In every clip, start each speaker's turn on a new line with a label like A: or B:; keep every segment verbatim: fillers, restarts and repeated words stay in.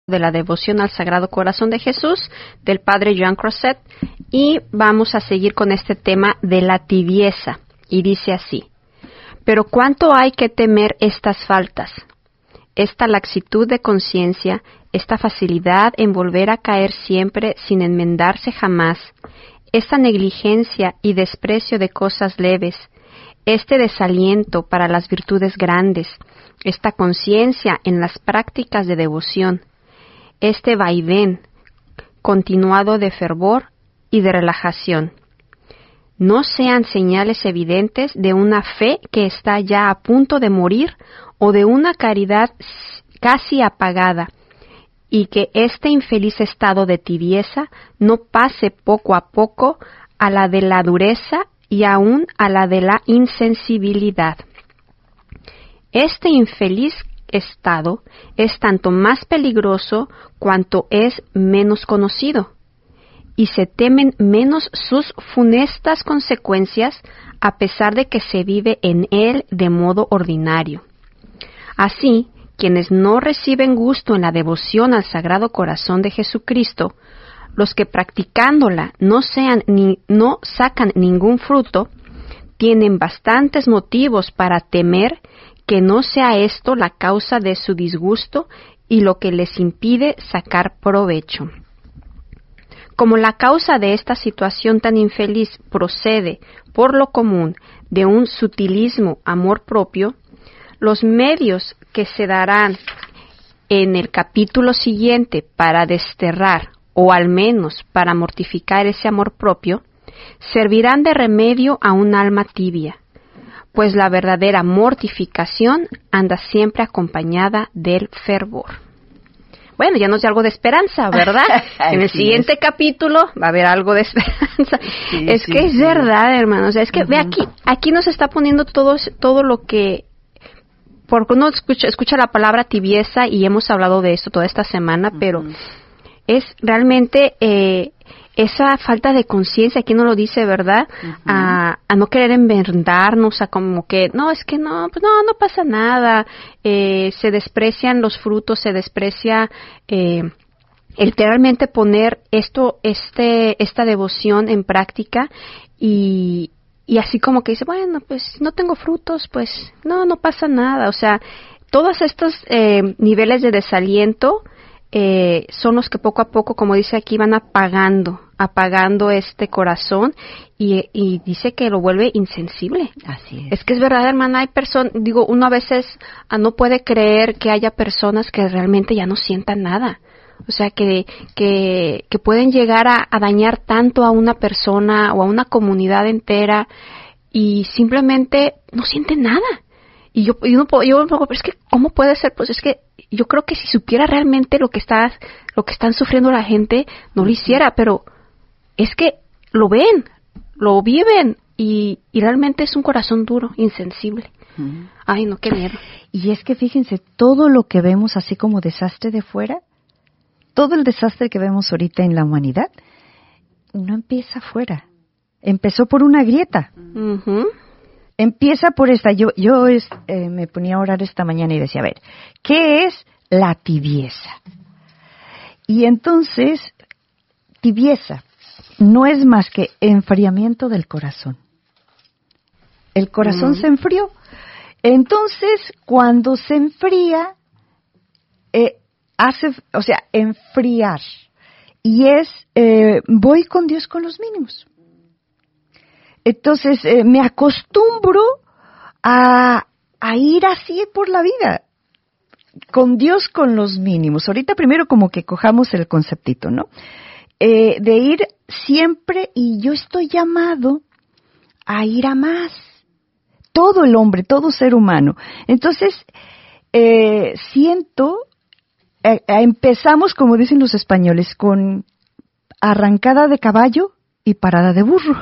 A: de la devoción al Sagrado Corazón de Jesús del Padre Joan Crosset, y vamos a seguir con este tema de la tibieza, y dice así: pero cuánto hay que temer estas faltas, esta laxitud de conciencia, esta facilidad en volver a caer siempre sin enmendarse jamás, esta negligencia y desprecio de cosas leves, este desaliento para las virtudes grandes, esta conciencia en las prácticas de devoción, este vaivén continuado de fervor y de relajación. No sean señales evidentes de una fe que está ya a punto de morir o de una caridad casi apagada, y que este infeliz estado de tibieza no pase poco a poco a la de la dureza y aún a la de la insensibilidad. Este infeliz estado es tanto más peligroso cuanto es menos conocido, y se temen menos sus funestas consecuencias a pesar de que se vive en él de modo ordinario. Así, quienes no reciben gusto en la devoción al Sagrado Corazón de Jesucristo, los que practicándola no sean ni no sacan ningún fruto, tienen bastantes motivos para temer que no sea esto la causa de su disgusto y lo que les impide sacar provecho. Como la causa de esta situación tan infeliz procede, por lo común, de un sutilismo amor propio, los medios que se darán en el capítulo siguiente para desterrar, o al menos para mortificar ese amor propio, servirán de remedio a un alma tibia, pues la verdadera mortificación anda siempre acompañada del fervor. Bueno, ya nos da algo de esperanza, ¿verdad? En el siguiente es. capítulo va a haber algo de esperanza. Sí, es sí, que es sí. verdad, hermanos. O sea, es que uh-huh. ve aquí, aquí nos está poniendo todo, todo lo que, porque uno escucha, escucha la palabra tibieza, y hemos hablado de esto toda esta semana, uh-huh. pero es realmente eh, esa falta de conciencia, aquí no lo dice, ¿verdad? Uh-huh. A, a no querer enmendarnos, a como que, no, es que no, pues no, no pasa nada, eh, se desprecian los frutos, se desprecia eh, el literalmente poner esto, este, esta devoción en práctica, y, y así como que dice, bueno, pues no tengo frutos, pues no, no pasa nada. O sea, todos estos eh, niveles de desaliento Eh, son los que poco a poco, como dice aquí, van apagando, apagando este corazón, y, y dice que lo vuelve insensible.
B: Así es.
A: Es que es verdad, hermana, hay personas, digo, uno a veces ah, no puede creer que haya personas que realmente ya no sientan nada. O sea, que, que, que pueden llegar a, a dañar tanto a una persona o a una comunidad entera, y simplemente no sienten nada. Y yo, yo no puedo, yo, pero es que, ¿cómo puede ser? Pues es que yo creo que si supiera realmente lo que está, lo que están sufriendo la gente, no lo hiciera, pero es que lo ven, lo viven, y, y realmente es un corazón duro, insensible. Uh-huh. Ay, no, qué miedo.
B: Y es que fíjense, todo lo que vemos así como desastre de fuera, todo el desastre que vemos ahorita en la humanidad, no empieza afuera, empezó por una grieta.
A: Uh-huh.
B: Empieza por esta. Yo yo es, eh, me ponía a orar esta mañana y decía, a ver, ¿qué es la tibieza? Y entonces, tibieza no es más que enfriamiento del corazón. El corazón mm. se enfrió. Entonces, cuando se enfría, eh, hace, o sea, enfriar. Y es, eh, voy con Dios con los mínimos. Entonces, eh, me acostumbro a, a ir así por la vida, con Dios con los mínimos. Ahorita primero como que cojamos el conceptito, ¿no? Eh, de ir siempre, y yo estoy llamado a ir a más. Todo el hombre, todo ser humano. Entonces, eh, siento, eh, empezamos, como dicen los españoles, con arrancada de caballo y parada de burro.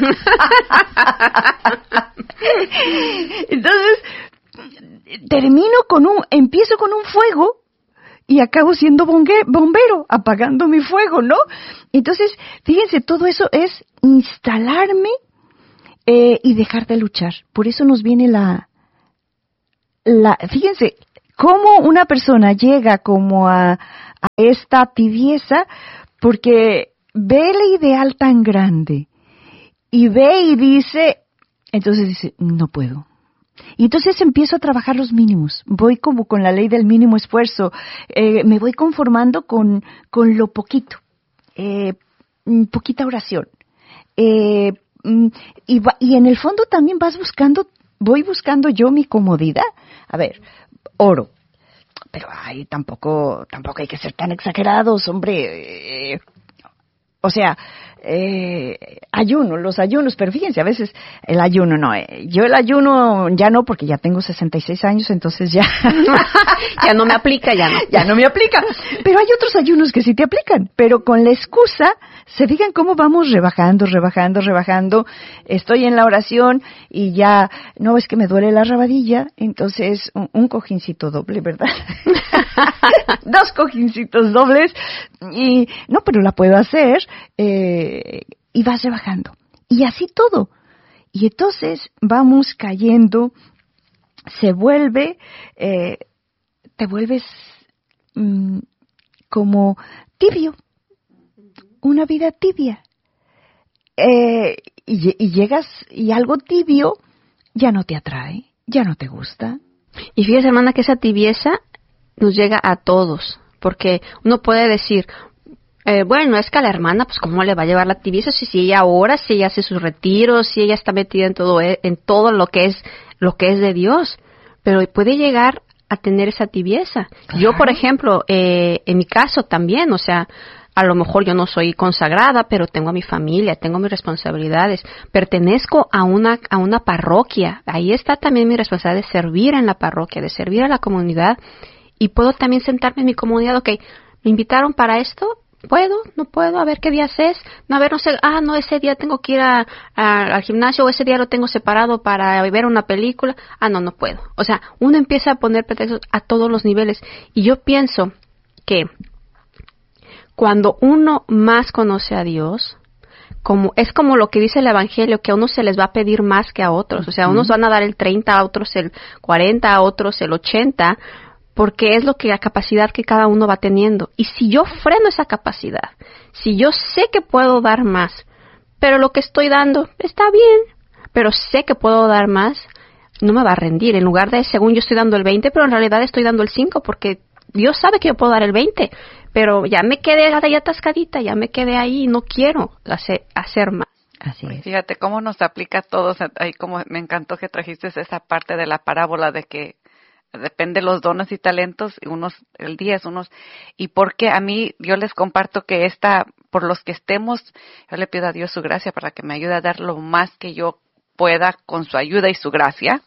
B: Entonces, termino con un, empiezo con un fuego y acabo siendo bongue, bombero, apagando mi fuego, ¿no? Entonces, fíjense, todo eso es instalarme eh, y dejar de luchar. Por eso nos viene la, la, fíjense, cómo una persona llega como a, a esta tibieza porque ve el ideal tan grande y ve y dice, entonces dice, no puedo. Y entonces empiezo a trabajar los mínimos. Voy como con la ley del mínimo esfuerzo. Eh, me voy conformando con, con lo poquito. Eh, poquita oración. Eh, y, va, y en el fondo también vas buscando, voy buscando yo mi comodidad. A ver, oro. Pero ay, tampoco, tampoco hay que ser tan exagerados, hombre. Eh, o sea, eh, ayuno, los ayunos, pero fíjense, a veces el ayuno no, eh, yo el ayuno ya no, porque ya tengo sesenta y seis años, entonces ya
A: ya no me aplica, ya no.
B: Ya no me aplica, pero hay otros ayunos que sí te aplican, pero con la excusa, se digan cómo vamos rebajando, rebajando, rebajando, estoy en la oración y ya, no, es que me duele la rabadilla, entonces un, un cojincito doble, ¿verdad? Dos cojincitos dobles, y no, pero la puedo hacer, eh, y vas rebajando. Y así todo. Y entonces vamos cayendo, se vuelve, eh, te vuelves mm, como tibio, una vida tibia. Eh, y, y llegas, y algo tibio ya no te atrae, ya no te gusta.
A: Y fíjese, hermana, que esa tibieza nos llega a todos, porque uno puede decir, eh, bueno, es que a la hermana, pues cómo le va a llevar la tibieza si, si ella ora, si ella hace sus retiros, si ella está metida en todo, en todo lo que es, lo que es de Dios, pero puede llegar a tener esa tibieza. Claro. Yo, por ejemplo, eh, en mi caso también, o sea, a lo mejor yo no soy consagrada, pero tengo a mi familia, tengo mis responsabilidades, pertenezco a una, a una parroquia, ahí está también mi responsabilidad de servir en la parroquia, de servir a la comunidad. Y puedo también sentarme en mi comunidad, ok, ¿me invitaron para esto? ¿Puedo? ¿No puedo? A ver qué días es. No, a ver, no sé, ah, no, ese día tengo que ir a, a, al gimnasio, o ese día lo tengo separado para ver una película. Ah, no, no puedo. O sea, uno empieza a poner pretextos a todos los niveles. Y yo pienso que cuando uno más conoce a Dios, como es como lo que dice el Evangelio, que a unos se les va a pedir más que a otros. O sea, a unos van a dar el treinta, a otros el cuarenta, a otros el ochenta, porque es lo que la capacidad que cada uno va teniendo. Y si yo freno esa capacidad, si yo sé que puedo dar más, pero lo que estoy dando está bien, pero sé que puedo dar más, no me va a rendir. En lugar de, según yo estoy dando el veinte, pero en realidad estoy dando el cinco, porque Dios sabe que yo puedo dar el veinte, pero ya me quedé ahí atascadita, ya me quedé ahí y no quiero hacer, hacer más.
C: Así es. Fíjate cómo nos aplica a todos. Ahí como me encantó que trajiste esa parte de la parábola de que depende de los dones y talentos, unos el diez, unos, y porque a mí, yo les comparto que esta, por los que estemos, yo le pido a Dios su gracia para que me ayude a dar lo más que yo pueda con su ayuda y su gracia,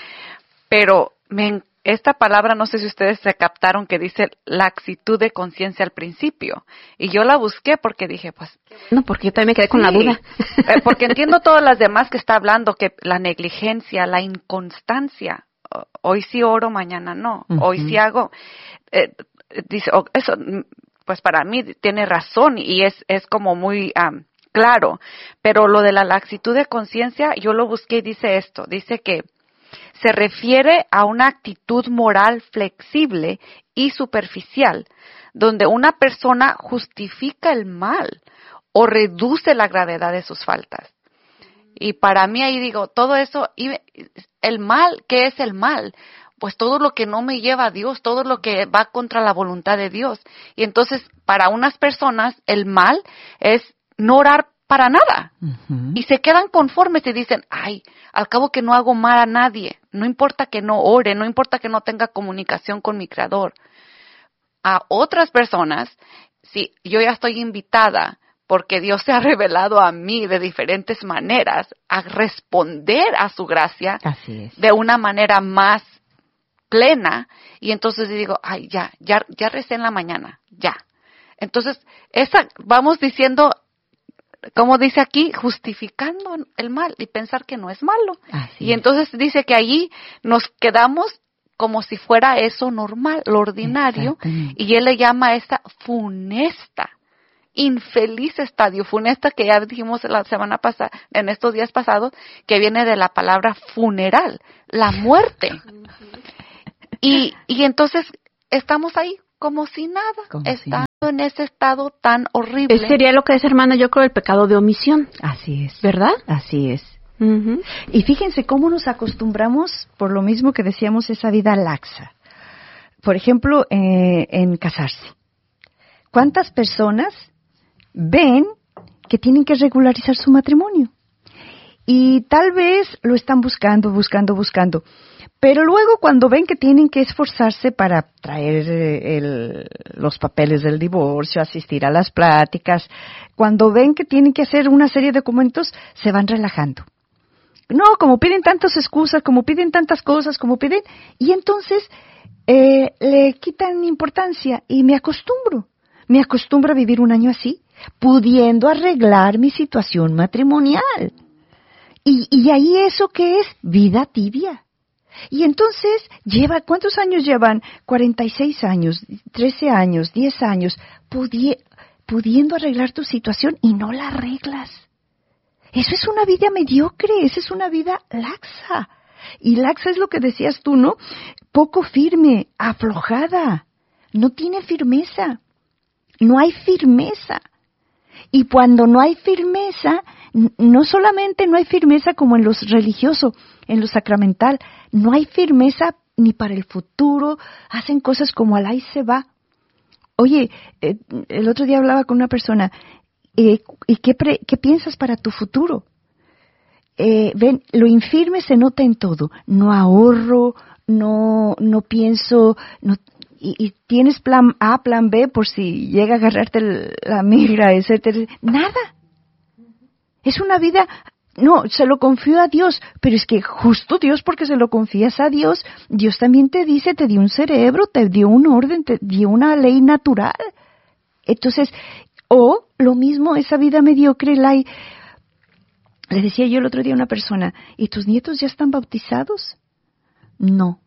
C: pero me, esta palabra, no sé si ustedes se captaron que dice laxitud de conciencia al principio, y yo la busqué porque dije, pues...
A: No, porque yo también me quedé con sí, la duda.
C: Porque entiendo todas las demás que está hablando, que la negligencia, la inconstancia, hoy sí oro, mañana no. Uh-huh. Hoy sí hago, eh, dice, oh, eso, pues para mí tiene razón y es, es como muy um, claro. Pero lo de la laxitud de conciencia, yo lo busqué y dice esto, dice que se refiere a una actitud moral flexible y superficial, donde una persona justifica el mal o reduce la gravedad de sus faltas. Y para mí ahí digo, todo eso, el mal, ¿qué es el mal? Pues todo lo que no me lleva a Dios, todo lo que va contra la voluntad de Dios. Y entonces, para unas personas, el mal es no orar para nada. Uh-huh. Y se quedan conformes y dicen, ay, al cabo que no hago mal a nadie, no importa que no ore, no importa que no tenga comunicación con mi Creador. A otras personas, si yo ya estoy invitada, porque Dios se ha revelado a mí de diferentes maneras, a responder a su gracia de una manera más plena, y entonces digo, ay, ya, ya, ya recé en la mañana, ya. Entonces, esa, vamos diciendo, como dice aquí, justificando el mal y pensar que no es malo. Así y entonces es. Dice que allí nos quedamos como si fuera eso normal, lo ordinario, y él le llama a esta funesta. Infeliz estadio, funesta, que ya dijimos la semana pasada, en estos días pasados, que viene de la palabra funeral, la muerte. Y, y entonces estamos ahí, como si nada,
B: como
C: estando
B: si nada.
C: en ese estado tan horrible.
A: Ese sería lo que es, hermana, yo creo, el pecado de omisión.
B: Así es.
A: ¿Verdad?
B: Así es.
A: Uh-huh.
B: Y fíjense cómo nos acostumbramos, por lo mismo que decíamos, esa vida laxa. Por ejemplo, eh, en casarse. ¿Cuántas personas ven que tienen que regularizar su matrimonio? Y tal vez lo están buscando, buscando, buscando. Pero luego cuando ven que tienen que esforzarse para traer el, los papeles del divorcio, asistir a las pláticas, cuando ven que tienen que hacer una serie de documentos, se van relajando. No, como piden tantas excusas, como piden tantas cosas, como piden, y entonces eh, le quitan importancia y me acostumbro. Me acostumbro a vivir un año así, pudiendo arreglar mi situación matrimonial. Y, y ahí eso que es vida tibia. Y entonces lleva, ¿cuántos años llevan? cuarenta y seis años, trece años, diez años, pudi- pudiendo arreglar tu situación y no la arreglas. Eso es una vida mediocre, esa es una vida laxa. Y laxa es lo que decías tú, ¿no? Poco firme, aflojada, no tiene firmeza, no hay firmeza. Y cuando no hay firmeza, no solamente no hay firmeza como en lo religioso, en lo sacramental, no hay firmeza ni para el futuro, hacen cosas como al ahí se va. Oye, eh, el otro día hablaba con una persona, eh, ¿y qué, pre, qué piensas para tu futuro? Eh, ven, lo infirme se nota en todo, no ahorro, no, no pienso, no... Y, y tienes plan A, plan B por si llega a agarrarte el, la migra, etcétera. Nada. Es una vida, no, se lo confío a Dios, pero es que justo Dios, porque se lo confías a Dios, Dios también te dice, te dio un cerebro, te dio un orden, te dio una ley natural. Entonces, o lo mismo, esa vida mediocre, la hay. Le decía yo el otro día a una persona, ¿y tus nietos ya están bautizados? No.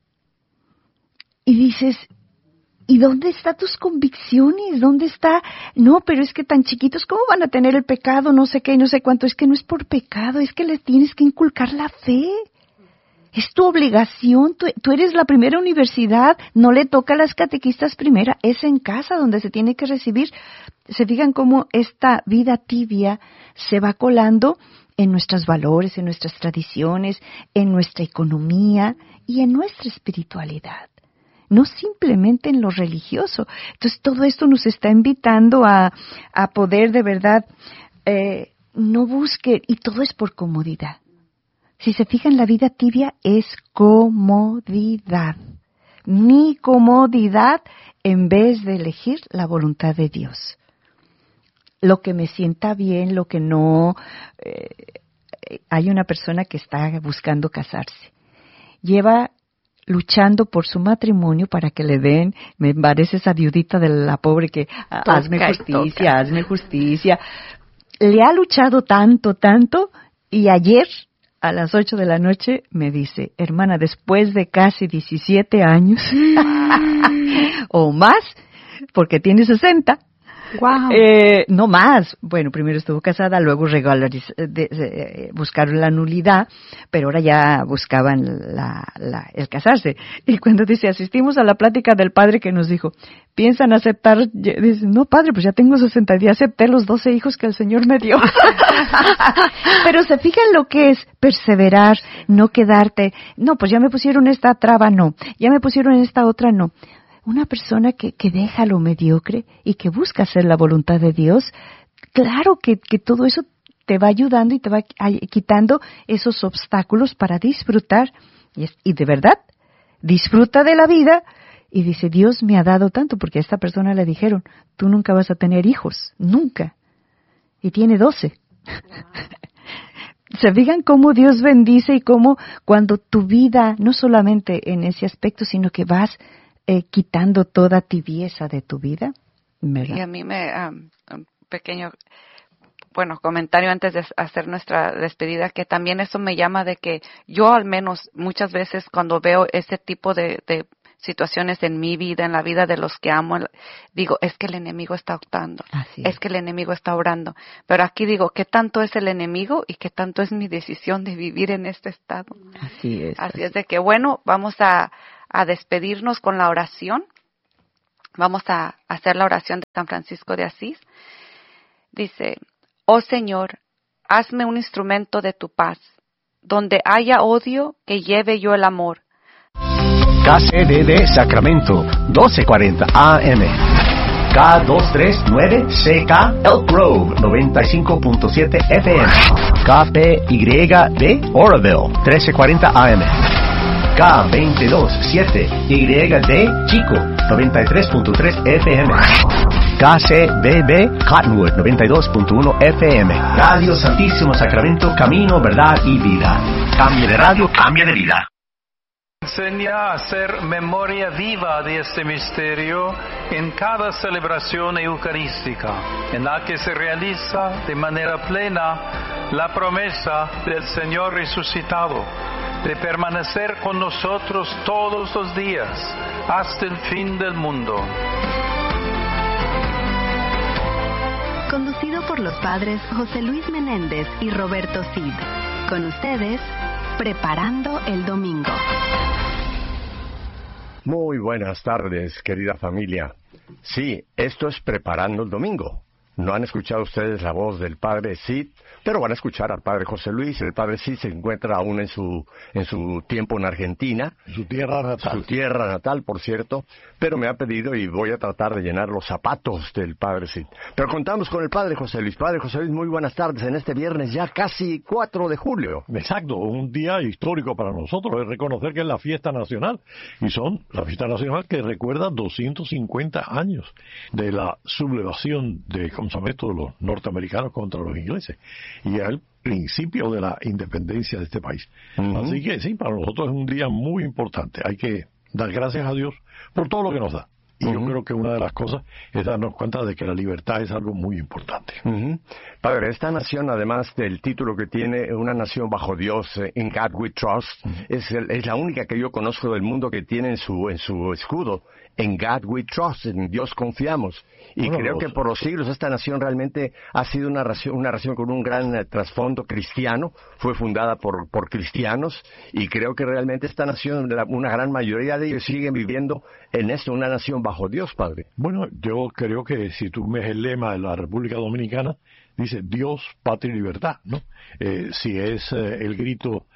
B: Y dices, ¿y dónde están tus convicciones? ¿Dónde está? No, pero es que tan chiquitos, ¿cómo van a tener el pecado? No sé qué y no sé cuánto. Es que no es por pecado, es que les tienes que inculcar la fe. Es tu obligación, tú, tú eres la primera universidad, no le toca a las catequistas primera, es en casa donde se tiene que recibir. Se fijan cómo esta vida tibia se va colando en nuestros valores, en nuestras tradiciones, en nuestra economía y en nuestra espiritualidad. No simplemente en lo religioso. Entonces todo esto nos está invitando a, a poder de verdad, eh, no busque, y todo es por comodidad. Si se fijan, la vida tibia es comodidad. Mi comodidad en vez de elegir la voluntad de Dios. Lo que me sienta bien, lo que no. Eh, hay una persona que está buscando casarse. Lleva luchando por su matrimonio para que le den, me parece esa viudita de la pobre que toca, hazme justicia, toca. hazme justicia. Le ha luchado tanto, tanto, y ayer a las ocho de la noche me dice, hermana, después de casi diecisiete años o más, porque tiene sesenta, wow. eh, no más, bueno, primero estuvo casada, luego regulariz- de, de, de, buscaron la nulidad, pero ahora ya buscaban la, la, el casarse. Y cuando dice, asistimos a la plática del padre que nos dijo, ¿piensan aceptar? Dice, no, padre, pues ya tengo sesenta y ya acepté los doce hijos que el Señor me dio. Pero se fijan lo que es perseverar, no quedarte, no, pues ya me pusieron esta traba, no, ya me pusieron esta otra, no. Una persona que, que deja lo mediocre y que busca hacer la voluntad de Dios, claro que, que todo eso te va ayudando y te va quitando esos obstáculos para disfrutar. Y, es, y de verdad, disfruta de la vida. Y dice, Dios me ha dado tanto, porque a esta persona le dijeron, tú nunca vas a tener hijos, nunca. Y tiene doce. Se fijan cómo Dios bendice y cómo cuando tu vida, no solamente en ese aspecto, sino que vas Eh, quitando toda tibieza de tu vida, ¿verdad?
C: Y a mí me, um, un pequeño, bueno, comentario antes de hacer nuestra despedida, que también eso me llama de que yo al menos muchas veces cuando veo ese tipo de, de situaciones en mi vida, en la vida de los que amo, digo, es que el enemigo está optando,
B: Así es.
C: es que el enemigo está orando. Pero aquí digo, ¿qué tanto es el enemigo y qué tanto es mi decisión de vivir en este estado?
B: Así es.
C: Así, así. es de que, bueno, vamos a a despedirnos con la oración. Vamos a hacer la oración de San Francisco de Asís. Dice, oh Señor, hazme un instrumento de tu paz. Donde haya odio, que lleve yo el amor.
D: K C D D Sacramento, doce cuarenta A M. K doscientos treinta y nueve C K Elk Grove, noventa y cinco punto siete F M. K P Y D Oroville, trece cuarenta A M. K veintidós siete Y D Chico, noventa y tres punto tres F M. K C B B Cottonwood, noventa y dos punto uno F M. Radio Santísimo Sacramento, camino, verdad y vida. Cambio de radio, cambia de vida.
E: Enseña a hacer memoria viva de este misterio en cada celebración eucarística, en la que se realiza de manera plena la promesa del Señor resucitado de permanecer con nosotros todos los días hasta el fin del mundo.
F: Conducido por los padres José Luis Menéndez y Roberto Cid. Con ustedes, Preparando el Domingo.
D: Muy buenas tardes, querida familia. Sí, esto es Preparando el Domingo. No han escuchado ustedes la voz del padre Cid, pero van a escuchar al padre José Luis. El padre Cid se encuentra aún en su en su tiempo en Argentina.
G: Su tierra natal.
D: Su tierra natal, por cierto. Pero me ha pedido y voy a tratar de llenar los zapatos del padre Cid. Pero contamos con el padre José Luis. Padre José Luis, muy buenas tardes en este viernes ya casi cuatro de julio.
G: Exacto, un día histórico para nosotros. Es reconocer que es la fiesta nacional. Y son la fiesta nacional que recuerda doscientos cincuenta años de la sublevación de... de los norteamericanos contra los ingleses y el principio de la independencia de este país. Uh-huh. Así que sí, para nosotros es un día muy importante. Hay que dar gracias a Dios por todo lo que nos da. Y uh-huh. yo creo que una de las cosas es darnos cuenta de que la libertad es algo muy importante.
D: Uh-huh. Padre, esta nación, además del título que tiene, una nación bajo Dios, eh, In God We Trust, uh-huh. es, el, es la única que yo conozco del mundo que tiene en su, en su escudo, In God We Trust, en Dios confiamos. Y bueno, creo los... que por los siglos esta nación realmente ha sido una nación, una nación con un gran eh, trasfondo cristiano, fue fundada por, por cristianos, y creo que realmente esta nación, la, una gran mayoría de ellos siguen viviendo en esto, una nación bajo Dios, Padre.
G: Bueno, yo creo que si tú ves el lema de la República Dominicana, dice Dios, patria y libertad, ¿no? Eh, si es eh, el grito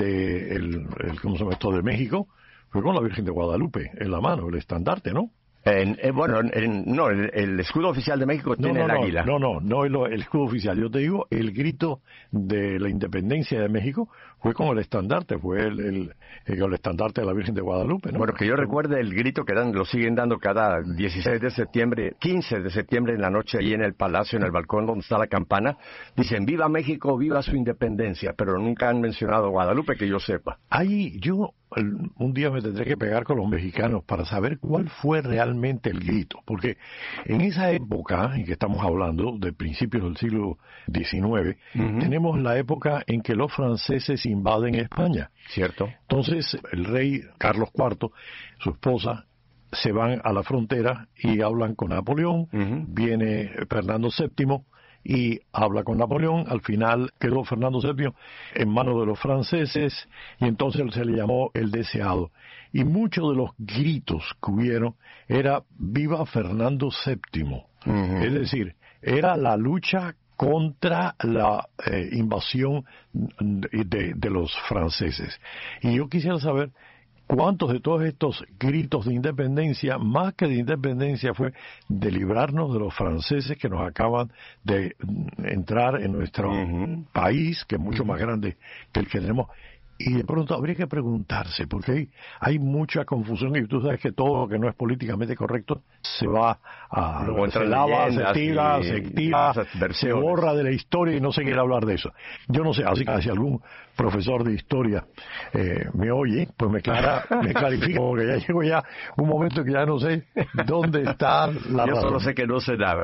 G: de el, el, ¿cómo se llama esto? De México, fue con la Virgen de Guadalupe en la mano, el estandarte, ¿no?
D: En, eh, bueno, en, no, el, el escudo oficial de México tiene
G: no, no,
D: el
G: no,
D: águila.
G: No, no, no el, el escudo oficial. Yo te digo, el grito de la independencia de México fue con el estandarte, fue el, el, el, el estandarte de la Virgen de Guadalupe, ¿no?
D: Bueno, que yo recuerde el grito que dan, lo siguen dando cada dieciséis de septiembre, quince de septiembre en la noche, ahí en el palacio, en el balcón donde está la campana. Dicen, viva México, viva su independencia, pero nunca han mencionado Guadalupe, que yo sepa.
G: Ahí, yo... un día me tendré que pegar con los mexicanos para saber cuál fue realmente el grito, porque en esa época en que estamos hablando, de principios del siglo diecinueve, uh-huh. tenemos la época en que los franceses invaden España.
D: Cierto.
G: Entonces, el rey Carlos cuarto, su esposa, se van a la frontera y hablan con Napoleón, uh-huh. viene Fernando séptimo, y habla con Napoleón. Al final quedó Fernando séptimo en manos de los franceses y entonces se le llamó el deseado. Y muchos de los gritos que hubieron era viva Fernando séptimo. Uh-huh. Es decir, era la lucha contra la eh, invasión de, de, de los franceses. Y yo quisiera saber ¿cuántos de todos estos gritos de independencia, más que de independencia, fue de librarnos de los franceses que nos acaban de entrar en nuestro uh-huh. país, que es mucho uh-huh. más grande que el que tenemos? Y de pronto habría que preguntarse, porque hay, hay mucha confusión y tú sabes que todo lo que no es políticamente correcto se va a... se lava, se tira, y, se tira, se borra de la historia y no se quiere hablar de eso. Yo no sé, así que si algún profesor de historia eh, me oye, pues me, clara, me clarifica, porque ya llego ya un momento que ya no sé dónde está la
D: Yo
G: razón.
D: solo sé que no sé nada.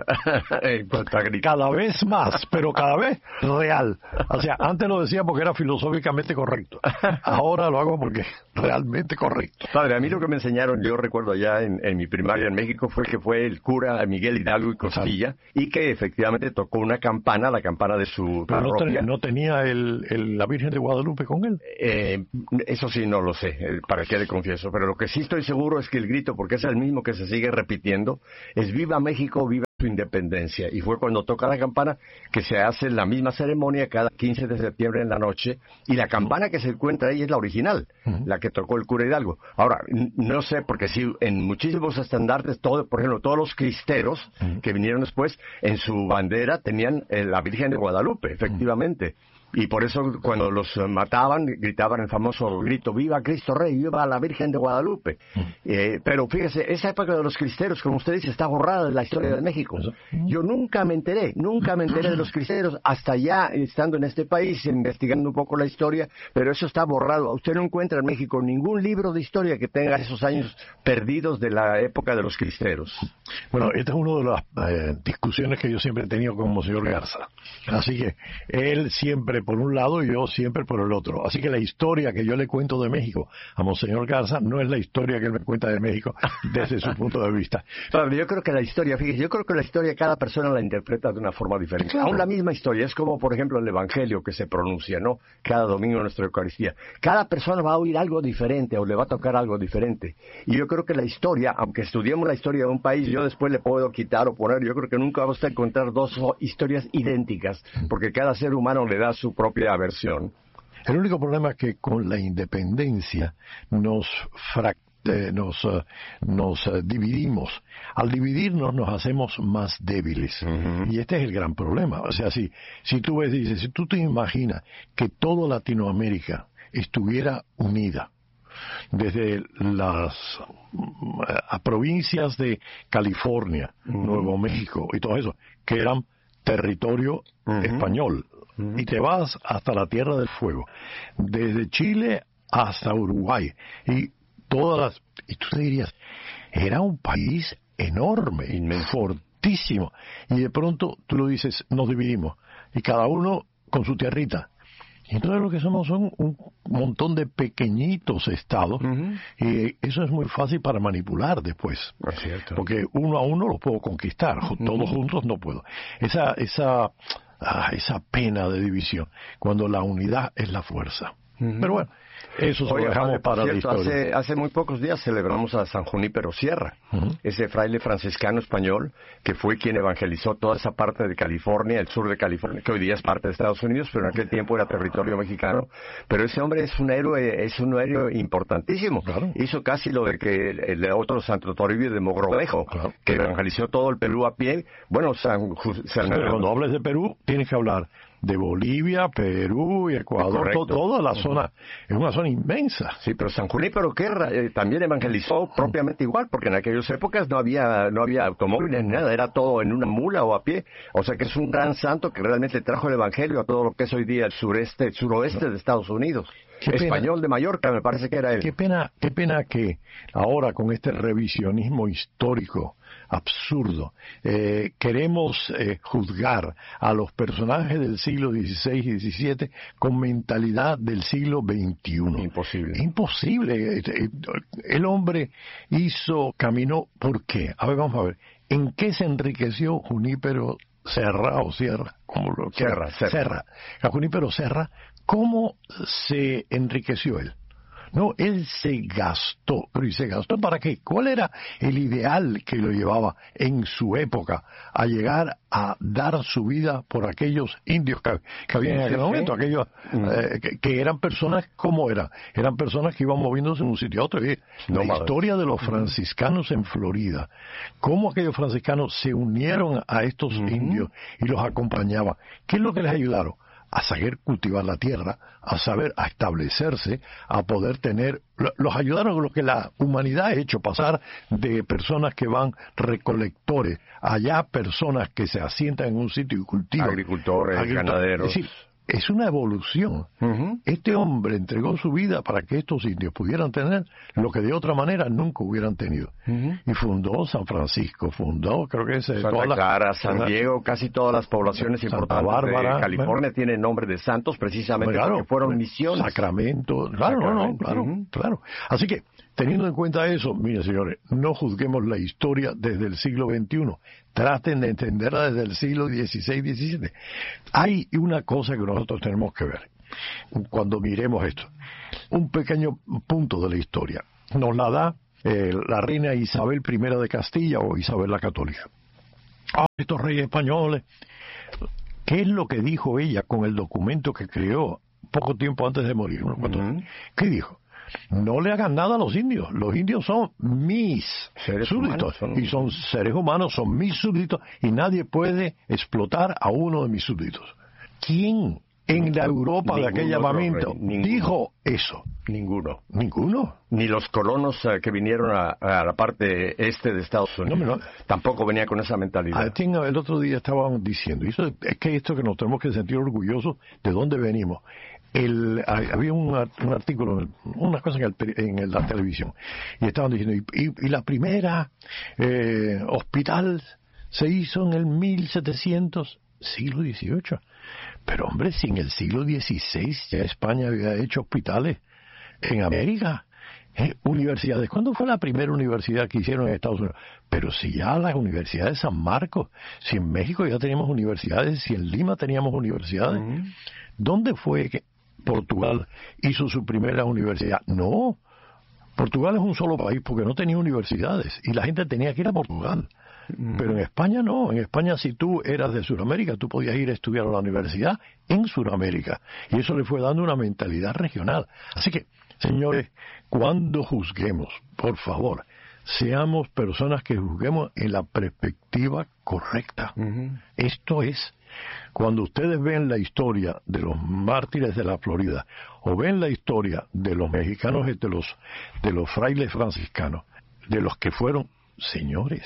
G: Cada vez más, pero cada vez real. O sea, antes lo decía porque era filosóficamente correcto. Ahora lo hago porque es realmente correcto.
D: Padre, a mí lo que me enseñaron, yo recuerdo ya en, en mi primaria en México, fue que fue el cura Miguel Hidalgo y Costilla, y que efectivamente tocó una campana, la campana de su
G: Pero no,
D: parroquia.
G: ten, no tenía el, el, la Virgen de Guadalupe con él?
H: Eh, eso sí no lo sé, eh, para qué le confieso, pero lo que sí estoy seguro es que el grito, porque es el mismo que se sigue repitiendo, es viva México, viva su independencia. Y fue cuando toca la campana que se hace la misma ceremonia cada quince de septiembre en la noche, y la campana que se encuentra ahí es la original, uh-huh. la que tocó el cura Hidalgo. Ahora, no sé, porque sí, en muchísimos estandartes, todo, por ejemplo, todos los cristeros uh-huh. que vinieron después, en su bandera tenían eh, la Virgen de Guadalupe, efectivamente. Uh-huh. Y por eso cuando los mataban gritaban el famoso grito, ¡viva Cristo Rey, viva la Virgen de Guadalupe! Mm. Eh, pero fíjese, esa época de los cristeros, como usted dice, está borrada de la historia de México. Yo nunca me enteré, nunca me enteré de los cristeros, hasta ya estando en este país, investigando un poco la historia, pero eso está borrado. Usted no encuentra en México ningún libro de historia que tenga esos años perdidos de la época de los cristeros.
G: Bueno, esta es una de las eh, discusiones que yo siempre he tenido con Monseñor Garza. Así que él siempre por un lado y yo siempre por el otro. Así que la historia que yo le cuento de México a Monseñor Garza no es la historia que él me cuenta de México desde su punto de vista.
H: Claro, yo creo que la historia, fíjese, yo creo que la historia cada persona la interpreta de una forma diferente. Claro. Aún la misma historia, es como por ejemplo el Evangelio que se pronuncia, ¿no? Cada domingo en nuestra Eucaristía. Cada persona va a oír algo diferente o le va a tocar algo diferente. Y yo creo que la historia, aunque estudiemos la historia de un país, yo después le puedo quitar o poner, yo creo que nunca vamos a encontrar dos historias idénticas, porque cada ser humano le da su propia versión.
G: El único problema es que con la independencia nos frac eh, nos, uh, nos uh, dividimos. Al dividirnos nos hacemos más débiles. Uh-huh. Y este es el gran problema. O sea, si, si tú ves, dices, si tú te imaginas que toda Latinoamérica estuviera unida, desde las uh, provincias de California, uh-huh. Nuevo México y todo eso, que eran territorio uh-huh. español, uh-huh. y te vas hasta la Tierra del Fuego, desde Chile hasta Uruguay, y todas las, y tú te dirías, era un país enorme, inmenso, fortísimo, y de pronto tú lo dices, nos dividimos, y cada uno con su tierrita. Y entonces lo que somos son un montón de pequeñitos estados, uh-huh. y eso es muy fácil para manipular después.
H: Es cierto.
G: Porque uno a uno lo puedo conquistar, uh-huh. todos juntos no puedo. Esa, esa, ah, esa pena de división, cuando la unidad es la fuerza. Uh-huh. Pero bueno, eso se lo dejamos para la historia.
H: Hace, hace muy pocos días celebramos a San Junípero Sierra, uh-huh. ese fraile franciscano español que fue quien evangelizó toda esa parte de California, el sur de California, que hoy día es parte de Estados Unidos, pero en aquel tiempo era territorio mexicano. Pero ese hombre es un héroe, es un héroe importantísimo. Claro. Hizo casi lo de que el, el otro Santo Toribio de Mogrovejo, claro. que evangelizó todo el Perú a pie. Bueno, San, San,
G: pero cuando hables de Perú, tienes que hablar de Bolivia, Perú y Ecuador, to, toda la zona, es una zona inmensa.
H: Sí, pero San Junípero que eh, también evangelizó propiamente igual, porque en aquellas épocas no había no había automóviles ni nada, era todo en una mula o a pie, o sea que es un gran santo que realmente trajo el evangelio a todo lo que es hoy día el sureste, el suroeste de Estados Unidos. Español de Mallorca, me parece que era él.
G: Qué pena, qué pena que ahora con este revisionismo histórico absurdo, eh, queremos eh, juzgar a los personajes del siglo dieciséis y diecisiete con mentalidad del siglo veintiuno.
H: Imposible.
G: Imposible. El hombre hizo, caminó, ¿por qué? A ver, vamos a ver. ¿En qué se enriqueció Junípero Serra o Sierra? Como lo
H: Serra, Serra.
G: Serra. A Junípero Serra, ¿cómo se enriqueció él? No, él se gastó. ¿Pero y se gastó para qué? ¿Cuál era el ideal que lo llevaba en su época a llegar a dar su vida por aquellos indios que, que había en aquel momento? Aquellos eh, que, que eran personas, ¿cómo era? Eran personas que iban moviéndose de un sitio a otro. Y la no, historia de los franciscanos en Florida, cómo aquellos franciscanos se unieron a estos uh-huh. indios y los acompañaban. ¿Qué es lo que les ayudaron? A saber cultivar la tierra, a saber, a establecerse, a poder tener, los ayudaron a lo que la humanidad ha hecho, pasar de personas que van recolectores, allá personas que se asientan en un sitio y cultivan.
H: Agricultores, agricultores ganaderos.
G: Es decir, es una evolución. Uh-huh. Este hombre entregó su vida para que estos indios pudieran tener lo que de otra manera nunca hubieran tenido. Uh-huh. Y fundó San Francisco, fundó, creo que es
H: Santa toda Clara, la, San Diego, casi todas las poblaciones Santa importantes Bárbara, de California bueno, tienen nombre de santos precisamente claro, porque fueron misiones.
G: Sacramento, claro, Sacramento. no, no, claro, uh-huh. claro. Así que, teniendo en cuenta eso, miren señores, no juzguemos la historia desde el siglo veintiuno. Traten de entenderla desde el siglo dieciséis diecisiete. Hay una cosa que nosotros tenemos que ver. cuando miremos esto. Un pequeño punto de la historia nos la da eh, la reina Isabel primera de Castilla o Isabel la Católica. Ah, estos reyes españoles. ¿Qué es lo que dijo ella con el documento que creó poco tiempo antes de morir? Uh-huh. ¿Qué dijo? No le hagan nada a los indios. Los indios son mis seres súbditos. Humanos, son... Y son seres humanos, son mis súbditos. Y nadie puede explotar a uno de mis súbditos. ¿Quién en la Europa ninguno de aquel llamamiento dijo eso?
H: Ninguno.
G: ¿Ninguno?
H: Ni los colonos uh, que vinieron a, a la parte este de Estados Unidos. No, no. Tampoco venía con esa mentalidad.
G: Think, el otro día estaban diciendo, y eso, es que esto que nos tenemos que sentir orgullosos de dónde venimos. El, había un, un artículo, una cosa en, el, en la televisión, y estaban diciendo, y, y, y la primera eh, hospital se hizo en el mil setecientos, siglo dieciocho. Pero hombre, si en el siglo dieciséis ya España había hecho hospitales en América, eh, universidades. ¿Cuándo fue la primera universidad que hicieron en Estados Unidos? Pero si ya la Universidad de San Marcos, si en México ya teníamos universidades, si en Lima teníamos universidades, uh-huh. ¿Dónde fue que Portugal hizo su primera universidad? No, Portugal es un solo país porque no tenía universidades y la gente tenía que ir a Portugal. Pero en España no, en España si tú eras de Sudamérica, tú podías ir a estudiar a la universidad en Sudamérica, y eso le fue dando una mentalidad regional. Así que, señores, cuando juzguemos, por favor, seamos personas que juzguemos en la perspectiva correcta. Uh-huh. Esto es, cuando ustedes ven la historia de los mártires de la Florida, o ven la historia de los mexicanos, de los, de los frailes franciscanos, de los que fueron señores,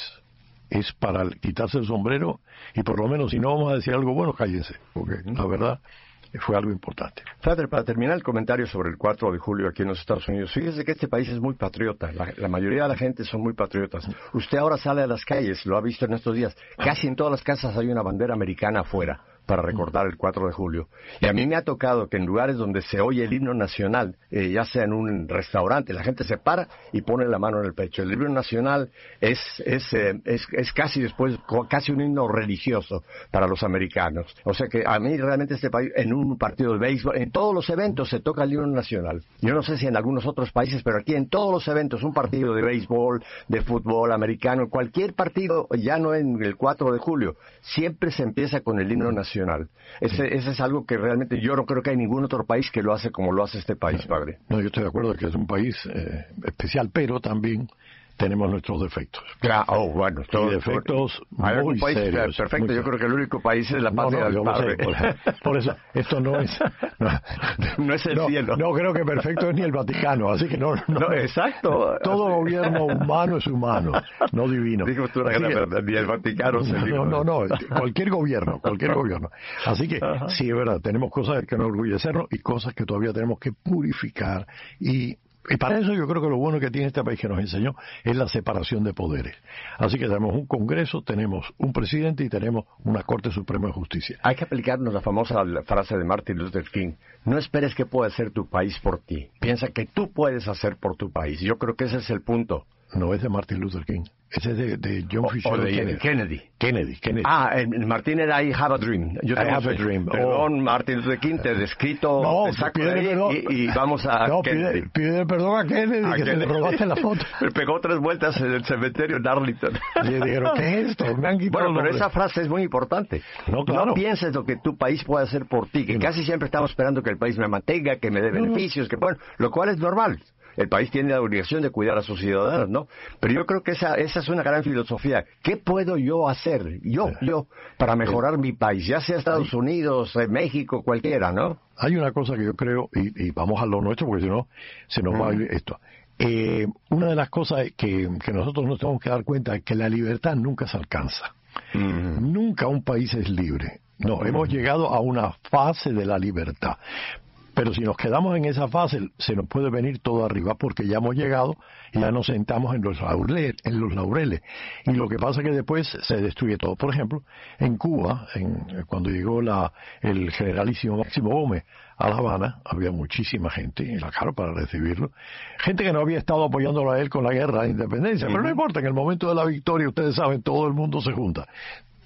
G: es para quitarse el sombrero, y por lo menos si no vamos a decir algo bueno, cállense, porque la verdad fue algo importante.
H: Frater, para terminar el comentario sobre el cuatro de julio aquí en los Estados Unidos, fíjese que este país es muy patriota, la, la mayoría de la gente son muy patriotas. Usted ahora sale a las calles, lo ha visto en estos días, casi en todas las casas hay una bandera americana afuera para recordar el cuatro de julio. Y a mí me ha tocado que en lugares donde se oye el himno nacional, eh, ya sea en un restaurante, la gente se para y pone la mano en el pecho. El himno nacional es es, eh, es, es casi después, casi un himno religioso para los americanos. O sea que a mí realmente este país, en un partido de béisbol, en todos los eventos se toca el himno nacional. Yo no sé si en algunos otros países, pero aquí en todos los eventos, un partido de béisbol, de fútbol americano, cualquier partido, ya no en el cuatro de julio, siempre se empieza con el himno nacional. Ese, ese es algo que realmente yo no creo que hay ningún otro país que lo hace como lo hace este país, padre.
G: No, yo estoy de acuerdo que es un país eh, especial, pero también tenemos nuestros defectos.
H: Claro, oh, bueno,
G: todos defectos
H: hay
G: muy
H: país
G: serios.
H: Perfecto,
G: muy
H: yo creo que el único país es la patria
G: no, no,
H: del padre.
G: Sé, por, por eso, esto no es no,
H: no es el
G: no,
H: cielo.
G: No creo que perfecto es ni el Vaticano, así que no, no,
H: no exacto.
G: Todo gobierno humano es humano, no divino.
H: Digo tú una gran verdad, ni el Vaticano se
G: No, no, no, cualquier gobierno, cualquier gobierno. Así que Ajá. sí, es verdad, tenemos cosas que nos enorgullecernos y cosas que todavía tenemos que purificar y Y para eso yo creo que lo bueno que tiene este país que nos enseñó es la separación de poderes. Así que tenemos un Congreso, tenemos un presidente y tenemos una Corte Suprema de Justicia.
H: Hay que aplicarnos la famosa frase de Martin Luther King. No esperes que pueda hacer tu país por ti. Piensa que tú puedes hacer por tu país. Yo creo que ese es el punto.
G: No es de Martin Luther King. Ese es de, de John Fitzgerald
H: o de
G: Kennedy.
H: Kennedy.
G: Kennedy. Kennedy.
H: Ah, el Martín era I Have a Dream. Yo
G: I Have a Dream.
H: Perdón, oh. Martin Luther King, te he descrito.
G: No,
H: te saco
G: pide
H: de ahí
G: perdón.
H: Y, y vamos a
G: no,
H: Kennedy.
G: Pide, pide perdón a Kennedy, a que Kennedy. Se le robaste la foto.
H: Me pegó tres vueltas en el cementerio en Arlington.
G: Y dijeron, ¿qué es esto? Me han quitado
H: bueno, pero esa frase es muy importante.
G: No, claro.
H: No pienses lo que tu país puede hacer por ti, que no. Casi siempre estamos esperando que el país me mantenga, que me dé no. beneficios, que bueno, lo cual es normal. El país tiene la obligación de cuidar a sus ciudadanos, ¿no? Pero yo creo que esa esa es una gran filosofía. ¿Qué puedo yo hacer, yo, yo, para mejorar mi país? Ya sea Estados Unidos, México, cualquiera, ¿no?
G: Hay una cosa que yo creo, y, y vamos a lo nuestro, porque si no, se nos mm. va a ir esto. Eh, una de las cosas que, que nosotros nos tenemos que dar cuenta es que la libertad nunca se alcanza. Mm. Nunca un país es libre. No, mm. hemos llegado a una fase de la libertad. Pero si nos quedamos en esa fase, se nos puede venir todo arriba porque ya hemos llegado y ya nos sentamos en los laureles, en los laureles. Y lo que pasa es que después se destruye todo. Por ejemplo, en Cuba, en, cuando llegó la, el generalísimo Máximo Gómez a La Habana, había muchísima gente en la cara para recibirlo. Gente que no había estado apoyándolo a él con la guerra de independencia. Pero no importa, en el momento de la victoria, ustedes saben, todo el mundo se junta.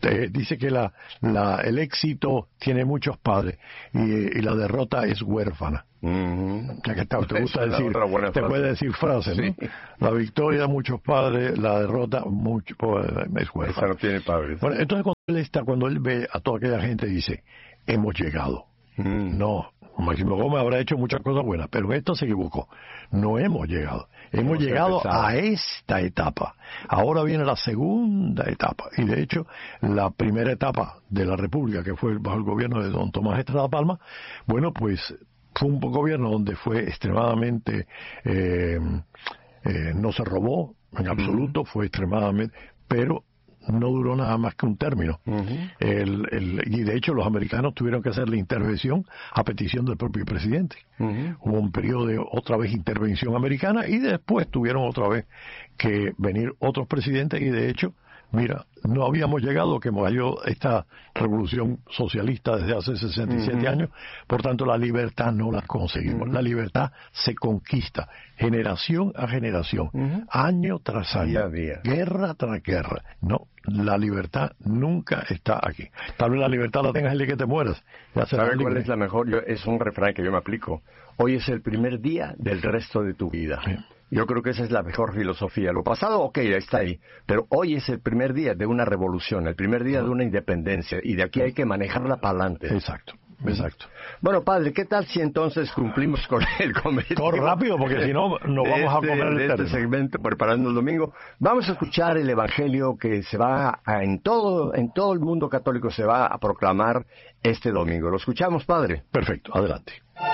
G: Eh, dice que la, la, el éxito tiene muchos padres y, y la derrota es huérfana.
H: Mm-hmm.
G: Ya que te, te gusta decir, te
H: frase.
G: puede decir frases, ¿no? Sí. La victoria, muchos padres, la derrota, mucho, pues, es huérfana.
H: Esa no tiene padres.
G: Bueno, entonces cuando él está, cuando él ve a toda aquella gente, dice, hemos llegado. Mm. No, Máximo Gómez habrá hecho muchas cosas buenas, pero en esto se equivocó. No hemos llegado. Hemos, hemos llegado empezado. a esta etapa. Ahora viene la segunda etapa. Y de hecho, la primera etapa de la República, que fue bajo el gobierno de don Tomás Estrada Palma, bueno, pues fue un gobierno donde fue extremadamente, eh, eh, no se robó en absoluto, mm. fue extremadamente, pero no duró nada más que un término. Uh-huh. el, el, y de hecho los americanos tuvieron que hacer la intervención a petición del propio presidente. Uh-huh. Hubo un periodo de otra vez intervención americana y después tuvieron otra vez que venir otros presidentes y de hecho, mira, no habíamos llegado que cayó esta revolución socialista desde hace sesenta y siete uh-huh. años, por tanto la libertad no la conseguimos. Uh-huh. La libertad se conquista generación a generación, uh-huh. año tras año, día a día. Guerra tras guerra. No, la libertad nunca está aquí. Tal vez la libertad la tengas el día que te mueras.
H: ¿Sabes cuál es la mejor? Yo, es un refrán que yo me aplico. Hoy es el primer día del resto de tu vida. Sí. Yo creo que esa es la mejor filosofía. Lo pasado, ok, está ahí. Pero hoy es el primer día de una revolución, el primer día de una independencia. Y de aquí hay que manejarla para adelante.
G: Exacto, exacto.
H: Bueno, padre, ¿qué tal si entonces cumplimos con el cometido?
G: Corre rápido, porque si no, nos vamos
H: este,
G: a comer el
H: de este segmento, preparando el domingo. Vamos a escuchar el evangelio que se va a, en todo, en todo el mundo católico se va a proclamar este domingo. ¿Lo escuchamos, padre?
G: Perfecto, adelante.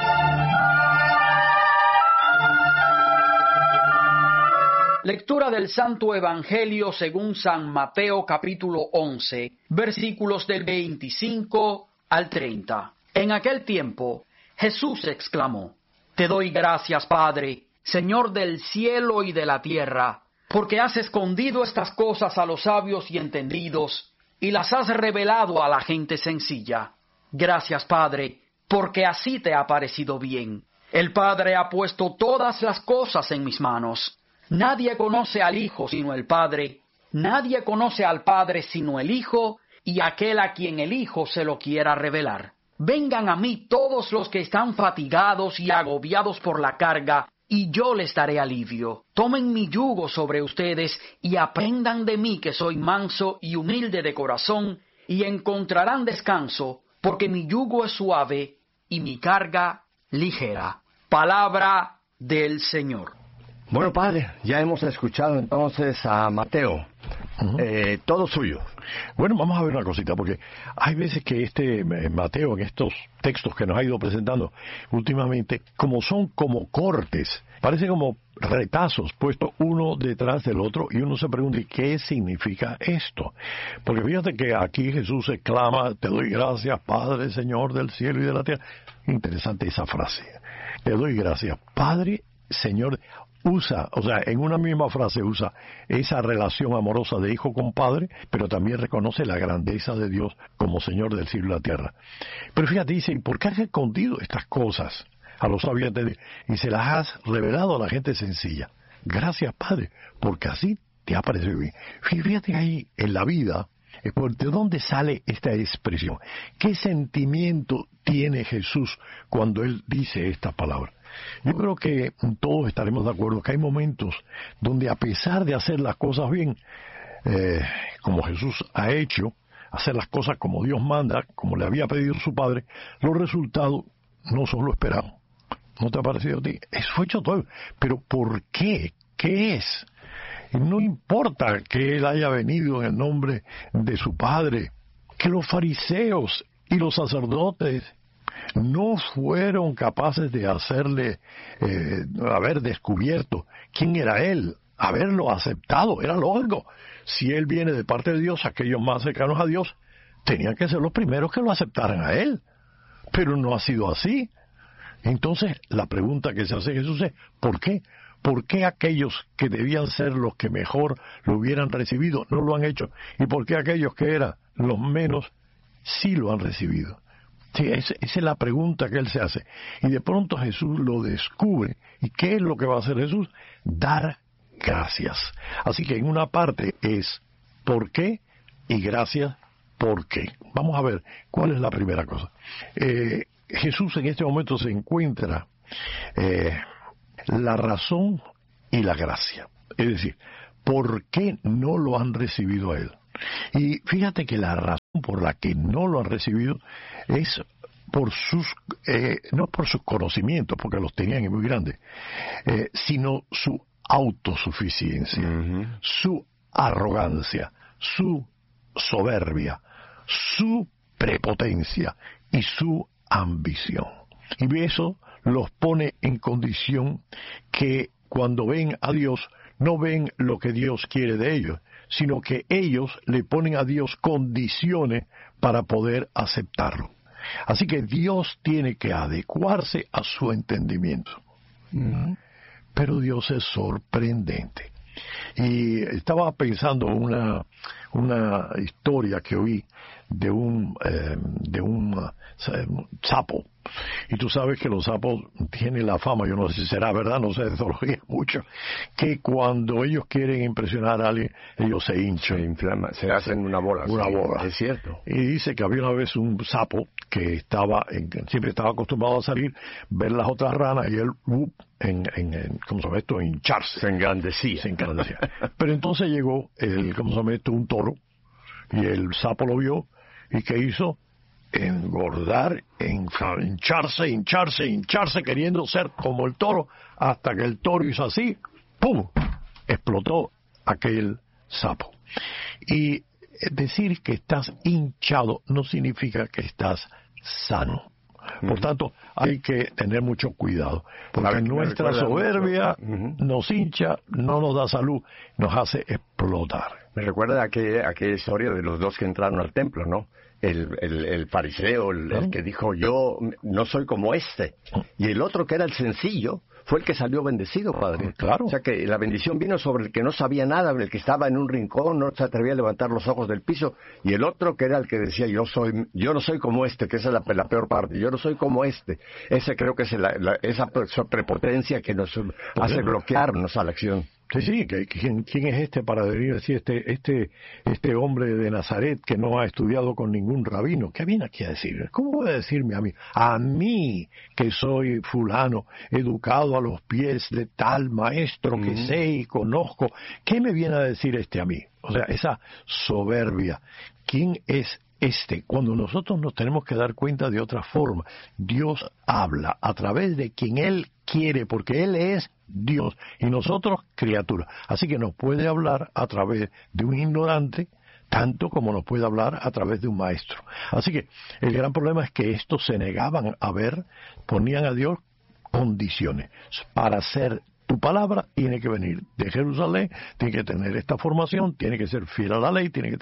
I: Lectura del Santo Evangelio según San Mateo capítulo once, versículos del veinticinco al treinta. En aquel tiempo, Jesús exclamó, «Te doy gracias, Padre, Señor del cielo y de la tierra, porque has escondido estas cosas a los sabios y entendidos, y las has revelado a la gente sencilla. Gracias, Padre, porque así te ha parecido bien. El Padre ha puesto todas las cosas en mis manos. Nadie conoce al Hijo sino el Padre, nadie conoce al Padre sino el Hijo, y aquel a quien el Hijo se lo quiera revelar. Vengan a mí todos los que están fatigados y agobiados por la carga, y yo les daré alivio. Tomen mi yugo sobre ustedes, y aprendan de mí que soy manso y humilde de corazón, y encontrarán descanso, porque mi yugo es suave, y mi carga ligera. Palabra del Señor.
H: Bueno, padre, ya hemos escuchado entonces a Mateo. Uh-huh. Eh, todo suyo.
G: Bueno, vamos a ver una cosita, porque hay veces que este eh, Mateo, en estos textos que nos ha ido presentando últimamente, como son como cortes, parece como retazos puestos uno detrás del otro, y uno se pregunta, ¿qué significa esto? Porque fíjate que aquí Jesús exclama, te doy gracias, Padre, Señor del cielo y de la tierra. Interesante esa frase. Te doy gracias, Padre, Señor. Usa, o sea, en una misma frase usa esa relación amorosa de hijo con padre, pero también reconoce la grandeza de Dios como Señor del cielo y la tierra. Pero fíjate, dice, ¿por qué has escondido estas cosas a los sabios y se las has revelado a la gente sencilla? Gracias, Padre, porque así te ha parecido bien. Fíjate ahí, en la vida, ¿de dónde sale esta expresión? ¿Qué sentimiento tiene Jesús cuando Él dice esta palabra? Yo creo que todos estaremos de acuerdo que hay momentos donde, a pesar de hacer las cosas bien, eh, como Jesús ha hecho, hacer las cosas como Dios manda, como le había pedido su Padre, los resultados no son lo esperado. ¿No te ha parecido a ti? Eso hecho todo. Pero ¿por qué? ¿Qué es? No importa que Él haya venido en el nombre de su Padre, que los fariseos y los sacerdotes no fueron capaces de hacerle, eh, haber descubierto quién era Él, haberlo aceptado. Era lógico. Si Él viene de parte de Dios, aquellos más cercanos a Dios tenían que ser los primeros que lo aceptaran a Él. Pero no ha sido así. Entonces, la pregunta que se hace Jesús es, ¿por qué? ¿Por qué aquellos que debían ser los que mejor lo hubieran recibido no lo han hecho? ¿Y por qué aquellos que eran los menos sí lo han recibido? Sí, esa es la pregunta que él se hace. Y de pronto Jesús lo descubre. ¿Y qué es lo que va a hacer Jesús? Dar gracias. Así que en una parte es ¿por qué? Y gracias ¿Por qué? Vamos a ver, ¿cuál es la primera cosa? Eh, Jesús en este momento se encuentra eh, la razón y la gracia. Es decir, ¿por qué no lo han recibido a Él? Y fíjate que la razón por la que no lo han recibido es por sus, eh, no por sus conocimientos, porque los tenían muy grandes, eh, sino su autosuficiencia, uh-huh. su arrogancia, su soberbia, su prepotencia y su ambición. Y eso los pone en condición que cuando ven a Dios, no ven lo que Dios quiere de ellos, sino que ellos le ponen a Dios condiciones para poder aceptarlo. Así que Dios tiene que adecuarse a su entendimiento. Mm. Pero Dios es sorprendente. Y estaba pensando una una historia que oí de un eh, de un uh, sapo. Y tú sabes que los sapos tienen la fama, yo no sé si será verdad, no sé de zoología mucho, que cuando ellos quieren impresionar a alguien, ellos se hinchan.
H: Se inflaman, se hacen una bola.
G: Una
H: sí,
G: bola.
H: Es cierto.
G: Y dice que había una vez un sapo que estaba, en, siempre estaba acostumbrado a salir, ver las otras ranas y él, uh, en, en, en, ¿cómo se llama esto? Hincharse.
H: Se engrandecía.
G: Se engrandecía. Pero entonces llegó el, ¿cómo se llama esto? Un toro, y el sapo lo vio, y ¿qué hizo? Engordar, hincharse, hincharse, hincharse, queriendo ser como el toro, hasta que el toro hizo así, ¡pum!, explotó aquel sapo. Y decir que estás hinchado no significa que estás sano. Por uh-huh. tanto, hay que tener mucho cuidado, porque ver, nuestra soberbia uh-huh. nos hincha, no nos da salud, nos hace explotar.
H: Me recuerda a aquella, aquella historia de los dos que entraron al templo, ¿no? El, el, el fariseo, el, el que dijo, yo no soy como este. Y el otro, que era el sencillo, fue el que salió bendecido, padre.
G: Claro.
H: O sea que la bendición vino sobre el que no sabía nada, el que estaba en un rincón, no se atrevía a levantar los ojos del piso. Y el otro, que era el que decía, yo soy, yo no soy como este, que esa es la, la peor parte. Yo no soy como este. Ese creo que es la, la, esa prepotencia que nos hace bloquearnos a la acción.
G: Sí, sí, que, ¿quién, ¿quién es este para venir a decir este, este, este hombre de Nazaret que no ha estudiado con ningún rabino? ¿Qué viene aquí a decir? ¿Cómo puede decirme a mí? A mí, que soy fulano, educado a los pies de tal maestro que mm. sé y conozco. ¿Qué me viene a decir este a mí? O sea, esa soberbia. ¿Quién es este? Cuando nosotros nos tenemos que dar cuenta de otra forma. Dios habla a través de quien Él quiere, porque Él es Dios y nosotros criaturas. Así que nos puede hablar a través de un ignorante, tanto como nos puede hablar a través de un maestro. Así que el gran problema es que estos se negaban a ver, ponían a Dios condiciones. Para hacer tu palabra tiene que venir de Jerusalén, tiene que tener esta formación, tiene que ser fiel a la ley, tiene que...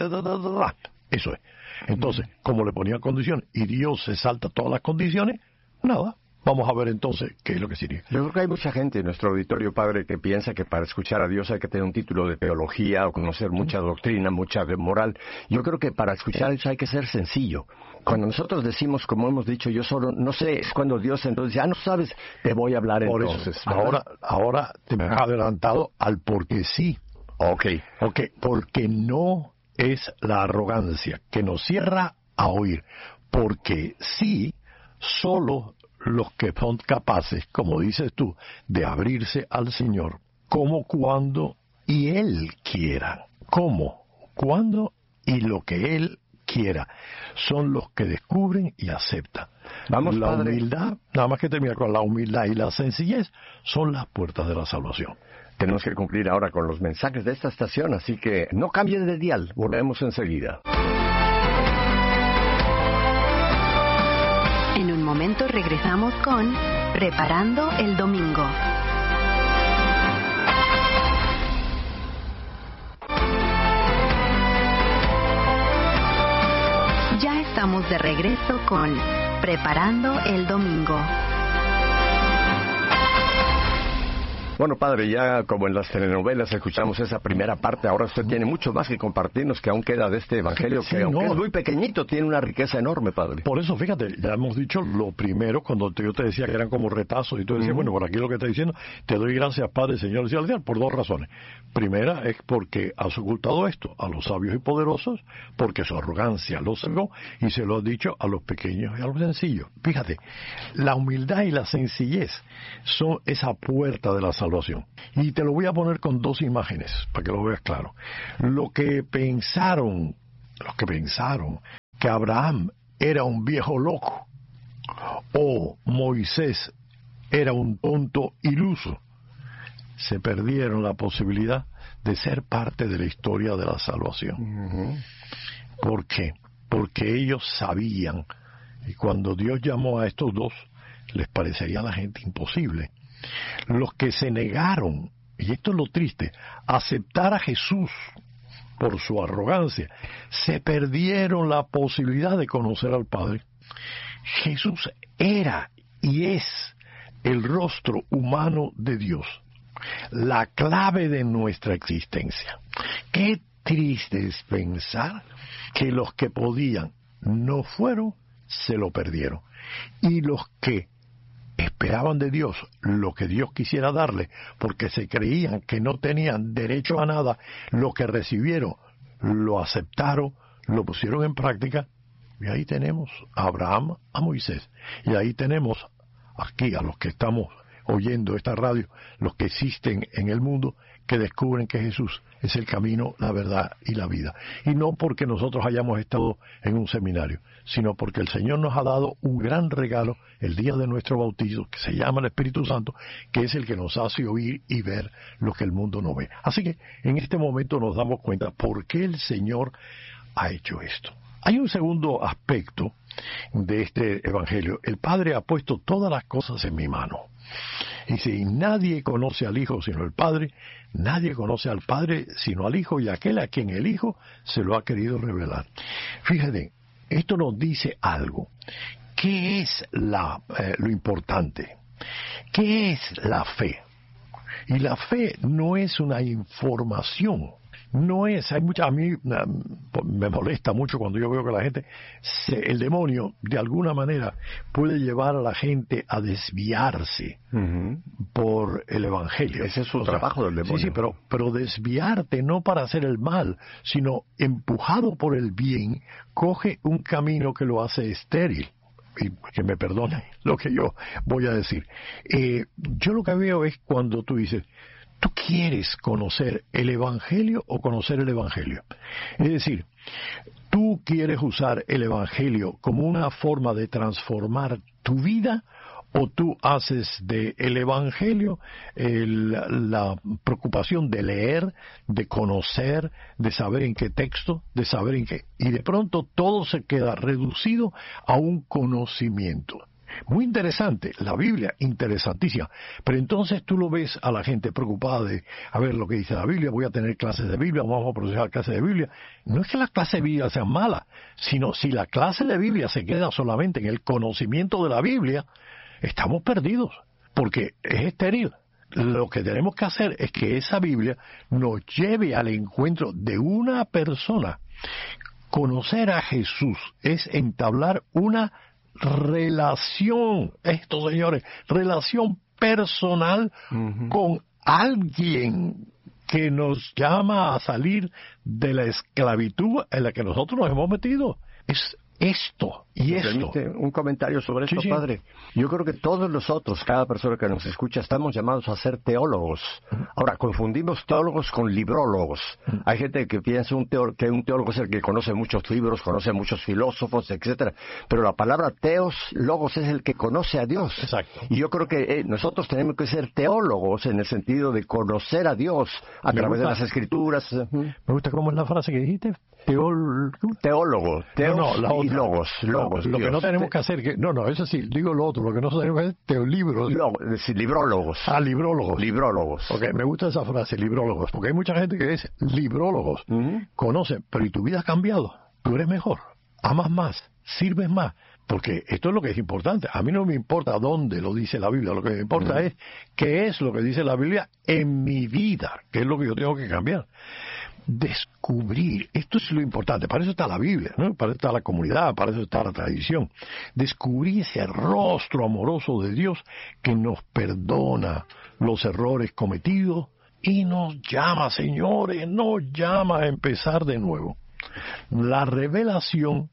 G: Eso es. Entonces, como le ponían condiciones y Dios se salta todas las condiciones, nada. Vamos a ver entonces qué es lo que sería.
H: Yo creo que hay mucha gente en nuestro auditorio, padre, que piensa que para escuchar a Dios hay que tener un título de teología o conocer mucha doctrina, mucha de moral. Yo creo que para escuchar eso hay que ser sencillo. Cuando nosotros decimos, como hemos dicho, yo solo no sé, es cuando Dios entonces dice, ah, no sabes, te voy a hablar
G: Por
H: entonces.
G: Eso, ahora, ahora te me has adelantado al porque sí.
H: Ok.
G: Ok, porque no es la arrogancia que nos cierra a oír. Porque sí, solo los que son capaces, como dices tú, de abrirse al Señor, como, cuando y Él quiera. ¿Cómo? Cuando y lo que Él quiera. Son los que descubren y aceptan.
H: Vamos,
G: la
H: padre.
G: humildad, nada más que terminar con la humildad y la sencillez, son las puertas de la salvación.
H: Tenemos que cumplir ahora con los mensajes de esta estación, así que no cambien de dial, volvemos enseguida.
F: En un momento regresamos con Preparando el Domingo. Ya estamos de regreso con Preparando el Domingo.
H: Bueno, padre, ya como en las telenovelas escuchamos esa primera parte, ahora usted tiene mucho más que compartirnos que aún queda de este evangelio,
G: Sí,
H: que aunque
G: no.
H: es muy pequeñito, tiene una riqueza enorme, padre.
G: Por eso, fíjate, ya hemos dicho lo primero, cuando te- yo te decía que eran como retazos, y tú decías,
H: Ujú.
G: bueno, por aquí lo que está diciendo, te doy gracias, Padre, Señor y Celestial, por dos razones. Primera es porque has ocultado esto a los sabios y poderosos, porque su arrogancia lo cegó, y se lo has dicho a los pequeños y a los sencillos. Fíjate, la humildad y la sencillez son esa puerta de la salvación. Y te lo voy a poner con dos imágenes, para que lo veas claro. Lo que pensaron, los que pensaron que Abraham era un viejo loco, o Moisés era un tonto iluso, se perdieron la posibilidad de ser parte de la historia de la salvación. ¿Por qué? Porque ellos sabían, y cuando Dios llamó a estos dos, les parecería a la gente imposible. Los que se negaron, y esto es lo triste, a aceptar a Jesús por su arrogancia, se perdieron la posibilidad de conocer al Padre. Jesús era y es el rostro humano de Dios, la clave de nuestra existencia. Qué triste es pensar que los que podían no fueron, se lo perdieron. Y los que esperaban de Dios lo que Dios quisiera darle, porque se creían que no tenían derecho a nada, lo que recibieron, lo aceptaron, lo pusieron en práctica, y ahí tenemos a Abraham, a Moisés, y ahí tenemos aquí a los que estamos oyendo esta radio, los que existen en el mundo, que descubren que Jesús es el camino, la verdad y la vida. Y no porque nosotros hayamos estado en un seminario, sino porque el Señor nos ha dado un gran regalo el día de nuestro bautizo, que se llama el Espíritu Santo, que es el que nos hace oír y ver lo que el mundo no ve. Así que en este momento nos damos cuenta por qué el Señor ha hecho esto. Hay un segundo aspecto de este evangelio. El Padre ha puesto todas las cosas en mi mano. Y si nadie conoce al Hijo sino el Padre, nadie conoce al Padre sino al Hijo y aquel a quien el Hijo se lo ha querido revelar. Fíjate, esto nos dice algo. ¿Qué es la, eh, lo importante? ¿Qué es la fe? Y la fe no es una información. No es, hay mucha, a mí me molesta mucho cuando yo veo que la gente, se, el demonio de alguna manera puede llevar a la gente a desviarse uh-huh. por el evangelio.
H: Ese es su
G: o
H: trabajo
G: sea,
H: del demonio.
G: Sí, sí, pero, pero desviarte no para hacer el mal, sino empujado por el bien, coge un camino que lo hace estéril. Y que me perdone lo que yo voy a decir. Eh, yo lo que veo es cuando tú dices, ¿tú quieres conocer el Evangelio o conocer el Evangelio? Es decir, ¿tú quieres usar el Evangelio como una forma de transformar tu vida o tú haces de el Evangelio el, la preocupación de leer, de conocer, de saber en qué texto, de saber en qué... Y de pronto todo se queda reducido a un conocimiento. Muy interesante, la Biblia, interesantísima. Pero entonces tú lo ves a la gente preocupada de, a ver lo que dice la Biblia, voy a tener clases de Biblia, vamos a procesar clases de Biblia. No es que las clases de Biblia sean malas, sino si la clase de Biblia se queda solamente en el conocimiento de la Biblia, estamos perdidos, porque es estéril. Lo que tenemos que hacer es que esa Biblia nos lleve al encuentro de una persona. Conocer a Jesús es entablar una relación, esto señores, relación personal uh-huh. con alguien que nos llama a salir de la esclavitud en la que nosotros nos hemos metido. Es esto y esto.
H: Un comentario sobre esto, sí, sí. Padre. Yo creo que todos nosotros, cada persona que nos escucha, estamos llamados a ser teólogos. Uh-huh. Ahora, confundimos teólogos con librólogos. Uh-huh. Hay gente que piensa un teólogo, que un teólogo es el que conoce muchos libros, conoce muchos filósofos, etcétera. Pero la palabra teos, logos, es el que conoce a Dios.
G: Exacto.
H: Y yo creo que eh, nosotros tenemos que ser teólogos en el sentido de conocer a Dios a
G: Me
H: través
G: gusta.
H: de las Escrituras. Uh-huh.
G: Me gusta cómo es la frase que dijiste. Teol...
H: Teólogo, teos
G: no, no, la otra.
H: y logos, logos.
G: No, lo
H: Dios.
G: que no tenemos que hacer, que no, no, eso sí, digo lo otro, lo que no tenemos que hacer es teolibros.
H: No, es decir, librólogos.
G: Ah, librólogos.
H: Librólogos.
G: Ok, me gusta esa frase, librólogos, porque hay mucha gente que es librólogos, uh-huh. conoce, pero ¿y tu vida ha cambiado? Tú eres mejor, amas más, sirves más, Porque esto es lo que es importante. A mí no me importa dónde lo dice la Biblia, lo que me importa uh-huh. es qué es lo que dice la Biblia en mi vida, qué es lo que yo tengo que cambiar. Descubrir, esto es lo importante, para eso está la Biblia, ¿no? Para eso está la comunidad, para eso está la tradición. Descubrir ese rostro amoroso de Dios que nos perdona los errores cometidos y nos llama, señores, nos llama a empezar de nuevo. La revelación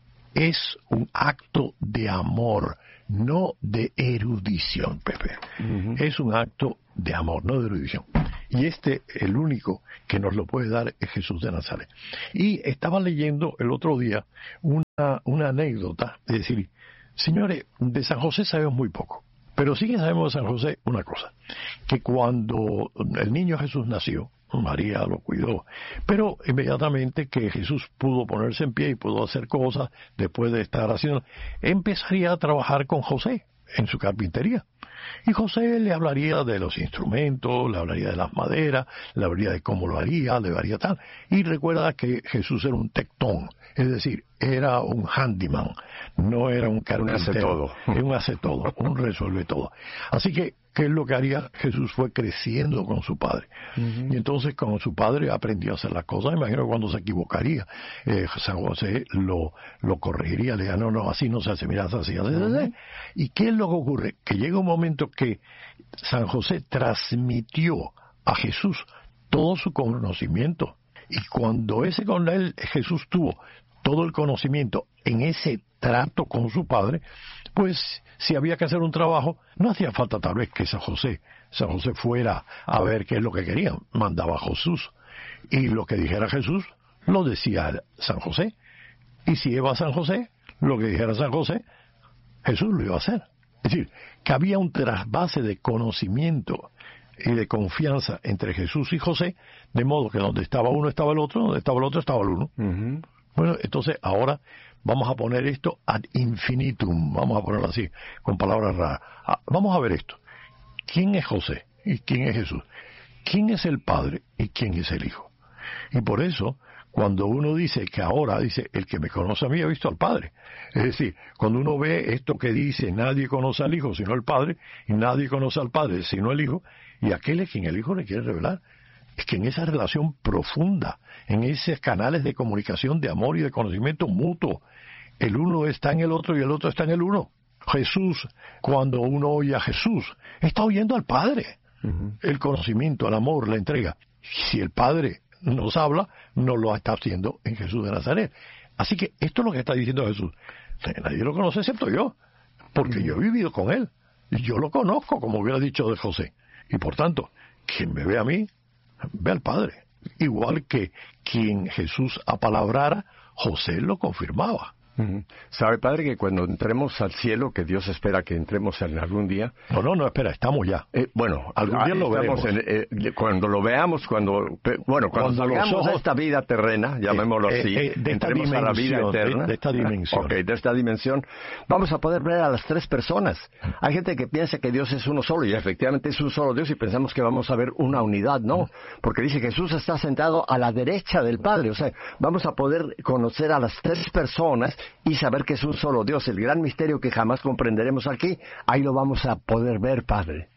G: es un acto de amor, no de erudición, Pepe. Uh-huh. Es un acto de amor, no de erudición. Y este, el único que nos lo puede dar es Jesús de Nazaret. Y estaba leyendo el otro día una, una anécdota, es decir, señores, de San José sabemos muy poco. Pero sí que sabemos de San José una cosa, que cuando el niño Jesús nació, María lo cuidó, pero inmediatamente que Jesús pudo ponerse en pie y pudo hacer cosas, después de estar haciendo, empezaría a trabajar con José en su carpintería. Y José le hablaría de los instrumentos, le hablaría de las maderas, le hablaría de cómo lo haría, le haría tal. Y recuerda que Jesús era un tectón, es decir, era un handyman, no era un carpintero. Un hace todo. Era un hace todo, un resuelve todo. Así que, ¿qué es lo que haría? Jesús fue creciendo con su padre. Uh-huh. Y entonces con su padre aprendió a hacer las cosas. Imagino que cuando se equivocaría, eh, San José lo, lo corregiría, le diría, no, no, así no se hace, mira, así, así, así. Uh-huh. ¿Y qué es lo que ocurre? Que llega un momento que San José transmitió a Jesús todo su conocimiento. Y cuando ese con él, Jesús tuvo todo el conocimiento en ese trato con su padre, pues si había que hacer un trabajo, no hacía falta tal vez que San José, San José fuera a ver qué es lo que querían, mandaba a Jesús. Y lo que dijera Jesús, lo decía San José. Y si iba a San José, lo que dijera San José, Jesús lo iba a hacer. Es decir, que había un trasvase de conocimiento y de confianza entre Jesús y José, de modo que donde estaba uno estaba el otro, donde estaba el otro estaba el uno. Uh-huh. Bueno, entonces ahora vamos a poner esto ad infinitum, vamos a ponerlo así, con palabras raras. Ah, vamos a ver esto. ¿Quién es José y quién es Jesús? ¿Quién es el Padre y quién es el Hijo? Y por eso, cuando uno dice que ahora, dice, el que me conoce a mí ha visto al Padre. Es decir, cuando uno ve esto que dice, nadie conoce al Hijo sino el Padre, y nadie conoce al Padre sino el Hijo, y aquel es quien el Hijo le quiere revelar. Es que en esa relación profunda, en esos canales de comunicación, de amor y de conocimiento mutuo, el uno está en el otro y el otro está en el uno. Jesús, cuando uno oye a Jesús, está oyendo al Padre. Uh-huh. El conocimiento, el amor, la entrega. Si el Padre nos habla, no lo está haciendo en Jesús de Nazaret. Así que esto es lo que está diciendo Jesús. Nadie lo conoce excepto yo, porque yo he vivido con él. Y yo lo conozco, como hubiera dicho de José. Y por tanto, quien me ve a mí, ve al Padre. Igual que quien Jesús apalabrara, José lo confirmaba.
H: Uh-huh. ¿Sabe, Padre, que cuando entremos al cielo, que Dios espera que entremos en algún día?
G: No, no, no, espera, estamos ya.
H: Eh, bueno, algún día lo veremos. En, eh, cuando lo veamos, cuando bueno, cuando, cuando salgamos de esta vida terrena, llamémoslo eh, así, eh, eh, entremos a la vida eterna.
G: De, de esta dimensión.
H: Ok, de esta dimensión, vamos a poder ver a las tres personas. Hay gente que piensa que Dios es uno solo, y efectivamente es un solo Dios, y pensamos que vamos a ver una unidad, ¿no? Porque dice que Jesús está sentado a la derecha del Padre. O sea, vamos a poder conocer a las tres personas y saber que es un solo Dios, el gran misterio que jamás comprenderemos aquí, ahí lo vamos a poder ver, Padre.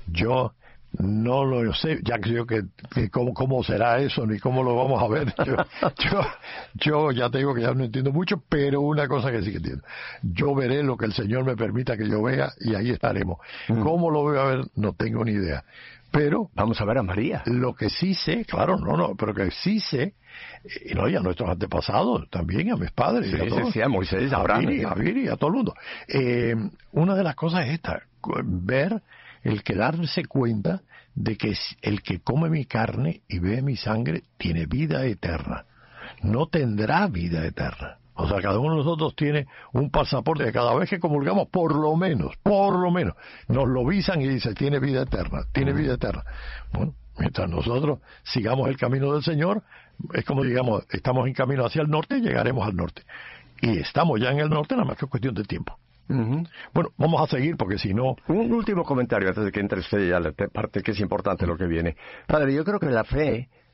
G: Yo no lo sé, ya que yo que, que cómo, cómo será eso, ni cómo lo vamos a ver. Yo, yo, yo ya te digo que ya no entiendo mucho, pero una cosa que sí que entiendo. Yo veré lo que el Señor me permita que yo vea y ahí estaremos. Mm. ¿Cómo lo voy a ver? No tengo ni idea. Pero
H: vamos a ver a María.
G: Lo que sí sé, claro, no, no, pero que sí sé, y no, y a nuestros antepasados también, a mis padres,
H: sí,
G: y a, todos,
H: sí, sí, a Moisés, a
G: Abraham, a Viri, a todo el mundo. Eh, una de las cosas es esta, ver, el que darse cuenta de que el que come mi carne y bebe mi sangre tiene vida eterna, no tendrá vida eterna. O sea, cada uno de nosotros tiene un pasaporte que cada vez que comulgamos, por lo menos, por lo menos, nos lo visan y dice, tiene vida eterna, tiene vida eterna. Bueno, mientras nosotros sigamos el camino del Señor, es como digamos, estamos en camino hacia el norte, llegaremos al norte. Y estamos ya en el norte, nada más que es cuestión de tiempo. Uh-huh. Bueno, vamos a seguir porque si no...
H: Un último comentario antes de que entre usted ya la parte que es importante lo que viene. Padre, yo creo que la fe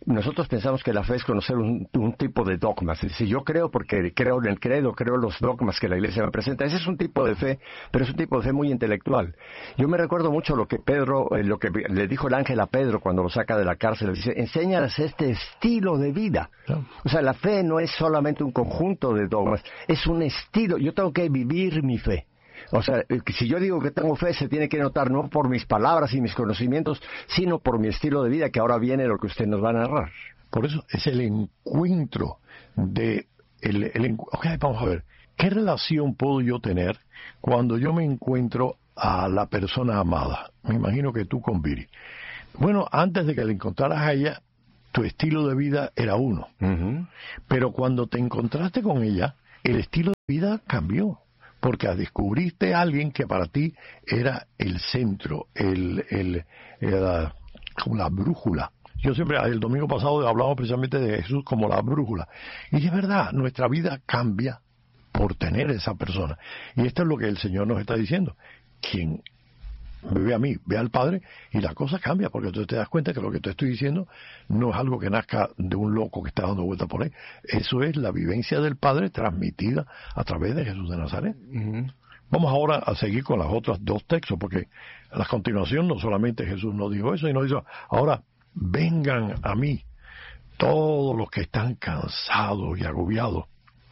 H: nosotros pensamos que la fe es conocer un, un tipo de dogmas. Es decir, yo creo porque creo en el credo, creo en los dogmas que la Iglesia me presenta. Ese es un tipo de fe, pero es un tipo de fe muy intelectual. Yo me recuerdo mucho lo que Pedro, eh, lo que le dijo el ángel a Pedro cuando lo saca de la cárcel. Le dice, enséñales este estilo de vida. ¿No? O sea, la fe no es solamente un conjunto de dogmas, es un estilo. Yo tengo que vivir mi fe. O sea, si yo digo que tengo fe, se tiene que notar no por mis palabras y mis conocimientos, sino por mi estilo de vida, que ahora viene lo que usted nos va a narrar.
G: Por eso es el encuentro de... El, el, ok, vamos a ver, ¿qué relación puedo yo tener cuando yo me encuentro a la persona amada? Me imagino que tú con Viri. Bueno, antes de que la encontraras a ella, tu estilo de vida era uno. Uh-huh. Pero cuando te encontraste con ella, el estilo de vida cambió. Porque descubriste a alguien que para ti era el centro, el, el, el, la, como la brújula. Yo siempre, el domingo pasado hablamos precisamente de Jesús como la brújula. Y es verdad, nuestra vida cambia por tener esa persona. Y esto es lo que el Señor nos está diciendo. Quien me ve a mí, ve al Padre, y la cosa cambia, porque tú te das cuenta que lo que te estoy diciendo no es algo que nazca de un loco que está dando vuelta por ahí. Eso es la vivencia del Padre transmitida a través de Jesús de Nazaret. Uh-huh. Vamos ahora a seguir con las otras dos textos, porque a la continuación no solamente Jesús nos dijo eso, y nos dijo, ahora vengan a mí todos los que están cansados y agobiados.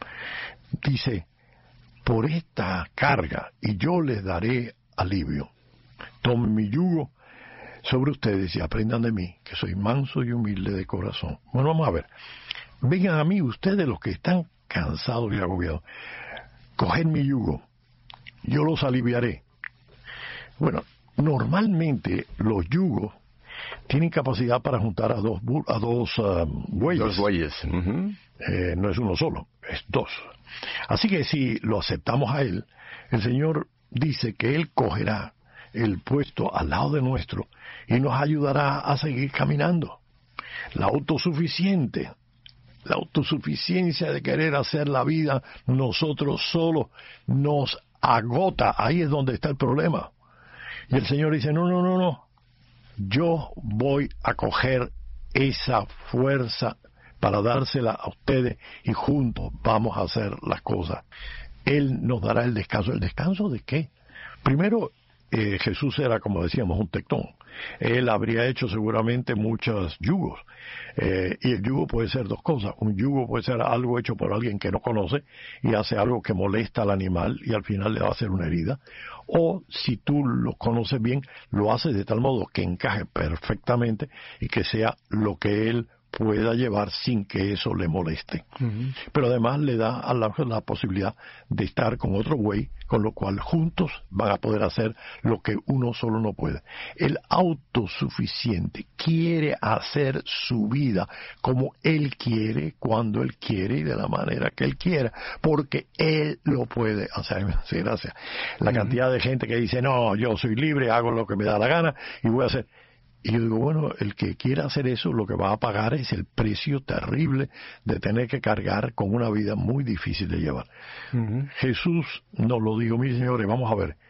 G: Dice, por esta carga, y yo les daré alivio. Tomen mi yugo sobre ustedes y aprendan de mí, que soy manso y humilde de corazón. Bueno, vamos a ver. Vengan a mí ustedes los que están cansados y agobiados. Coged mi yugo, yo los aliviaré. Bueno, normalmente los yugos tienen capacidad para juntar a dos a dos uh, bueyes.
H: Dos bueyes. Uh-huh.
G: Eh, no es uno solo, es dos. Así que si lo aceptamos a él, el Señor dice que él cogerá el puesto al lado de nuestro y nos ayudará a seguir caminando. La autosuficiente, la autosuficiencia de querer hacer la vida nosotros solos nos agota. Ahí es donde está el problema. Y el Señor dice, no, no, no, no. Yo voy a coger esa fuerza para dársela a ustedes y juntos vamos a hacer las cosas. Él nos dará el descanso. ¿El descanso de qué? Primero, eh, Jesús era, como decíamos, un tectón. Él habría hecho seguramente muchos yugos. Eh, y el yugo puede ser dos cosas. Un yugo puede ser algo hecho por alguien que no conoce y hace algo que molesta al animal y al final le va a hacer una herida. O, si tú lo conoces bien, lo haces de tal modo que encaje perfectamente y que sea lo que él pueda llevar sin que eso le moleste. Uh-huh. Pero además le da a la, la posibilidad de estar con otro buey, con lo cual juntos van a poder hacer lo que uno solo no puede. El autosuficiente quiere hacer su vida como él quiere, cuando él quiere y de la manera que él quiera, porque él lo puede hacer. Sí, gracias. La uh-huh. cantidad de gente que dice, no, yo soy libre, hago lo que me da la gana y voy a hacer... Y yo digo, bueno, el que quiera hacer eso, lo que va a pagar es el precio terrible de tener que cargar con una vida muy difícil de llevar. Uh-huh. Jesús nos lo dijo, mis señores, vamos a ver,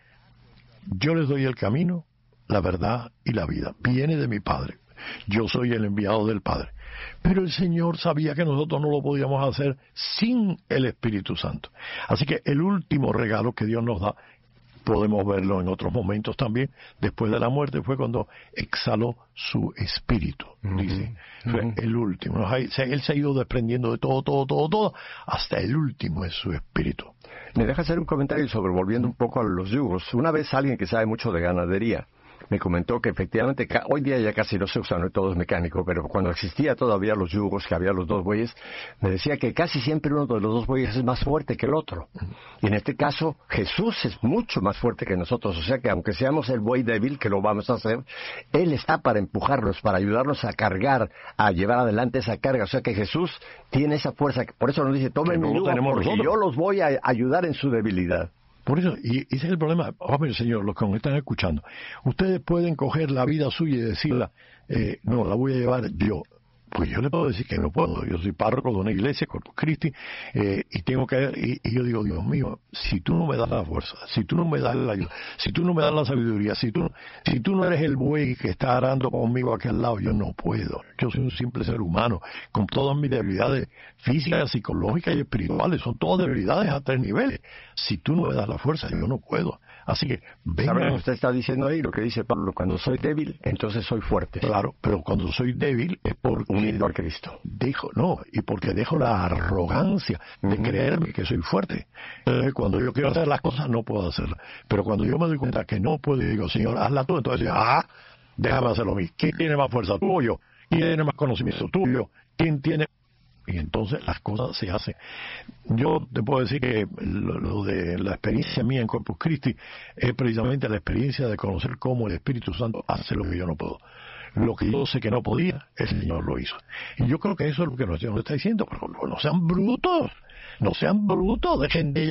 G: yo les doy el camino, la verdad y la vida. Viene de mi Padre. Yo soy el enviado del Padre. Pero el Señor sabía que nosotros no lo podíamos hacer sin el Espíritu Santo. Así que el último regalo que Dios nos da, podemos verlo en otros momentos también, después de la muerte, fue cuando exhaló su espíritu, uh-huh. dice. Fue uh-huh. el último. Él se ha ido desprendiendo de todo, todo, todo, todo, hasta el último es su espíritu.
H: Me deja hacer un comentario sobre, volviendo un poco a los yugos. Una vez alguien que sabe mucho de ganadería me comentó que efectivamente hoy día ya casi no se usa, no todo es mecánico, pero cuando existía todavía los yugos, que había los dos bueyes, me decía que casi siempre uno de los dos bueyes es más fuerte que el otro. Y en este caso, Jesús es mucho más fuerte que nosotros, o sea que aunque seamos el buey débil, que lo vamos a hacer, Él está para empujarnos, para ayudarnos a cargar, a llevar adelante esa carga, o sea que Jesús tiene esa fuerza, por eso nos dice, tomen mi yugo, porque yo los voy a ayudar en su debilidad.
G: Por eso, y ese es el problema, hombre, Señor, los que nos están escuchando, ustedes pueden coger la vida suya y decirla, eh, no, la voy a llevar yo. Pues yo le puedo decir que no puedo. Yo soy párroco de una iglesia, Corpus Christi, eh, y tengo que, y, y yo digo, Dios mío, si tú no me das la fuerza, si tú no me das la ayuda, si tú no me das la sabiduría, si tú, si tú no eres el buey que está arando conmigo aquí al lado, yo no puedo. Yo soy un simple ser humano, con todas mis debilidades físicas, psicológicas y espirituales, son todas debilidades a tres niveles. Si tú no me das la fuerza, yo no puedo. Así que, venga.
H: ¿Sabe lo que usted está diciendo ahí? Lo que dice Pablo, cuando soy débil, entonces soy fuerte.
G: Claro, pero cuando soy débil es porque
H: unido a Cristo.
G: Dejo, no, y porque dejo la arrogancia de uh-huh. creerme que soy fuerte. Entonces, cuando yo quiero hacer las cosas, no puedo hacerlas. Pero cuando yo me doy cuenta que no puedo y digo, Señor, hazla tú, entonces, ah, déjame hacerlo a mí. ¿Quién tiene más fuerza, tú o yo? ¿Quién tiene más conocimiento, tú o yo? ¿Quién tiene...? Y entonces las cosas se hacen. Yo te puedo decir que lo, lo de la experiencia mía en Corpus Christi es precisamente la experiencia de conocer cómo el Espíritu Santo hace lo que yo no puedo. Lo que yo sé que no podía, el Señor lo hizo. Y yo creo que eso es lo que nos está diciendo, pero no sean brutos, no sean brutos, dejen de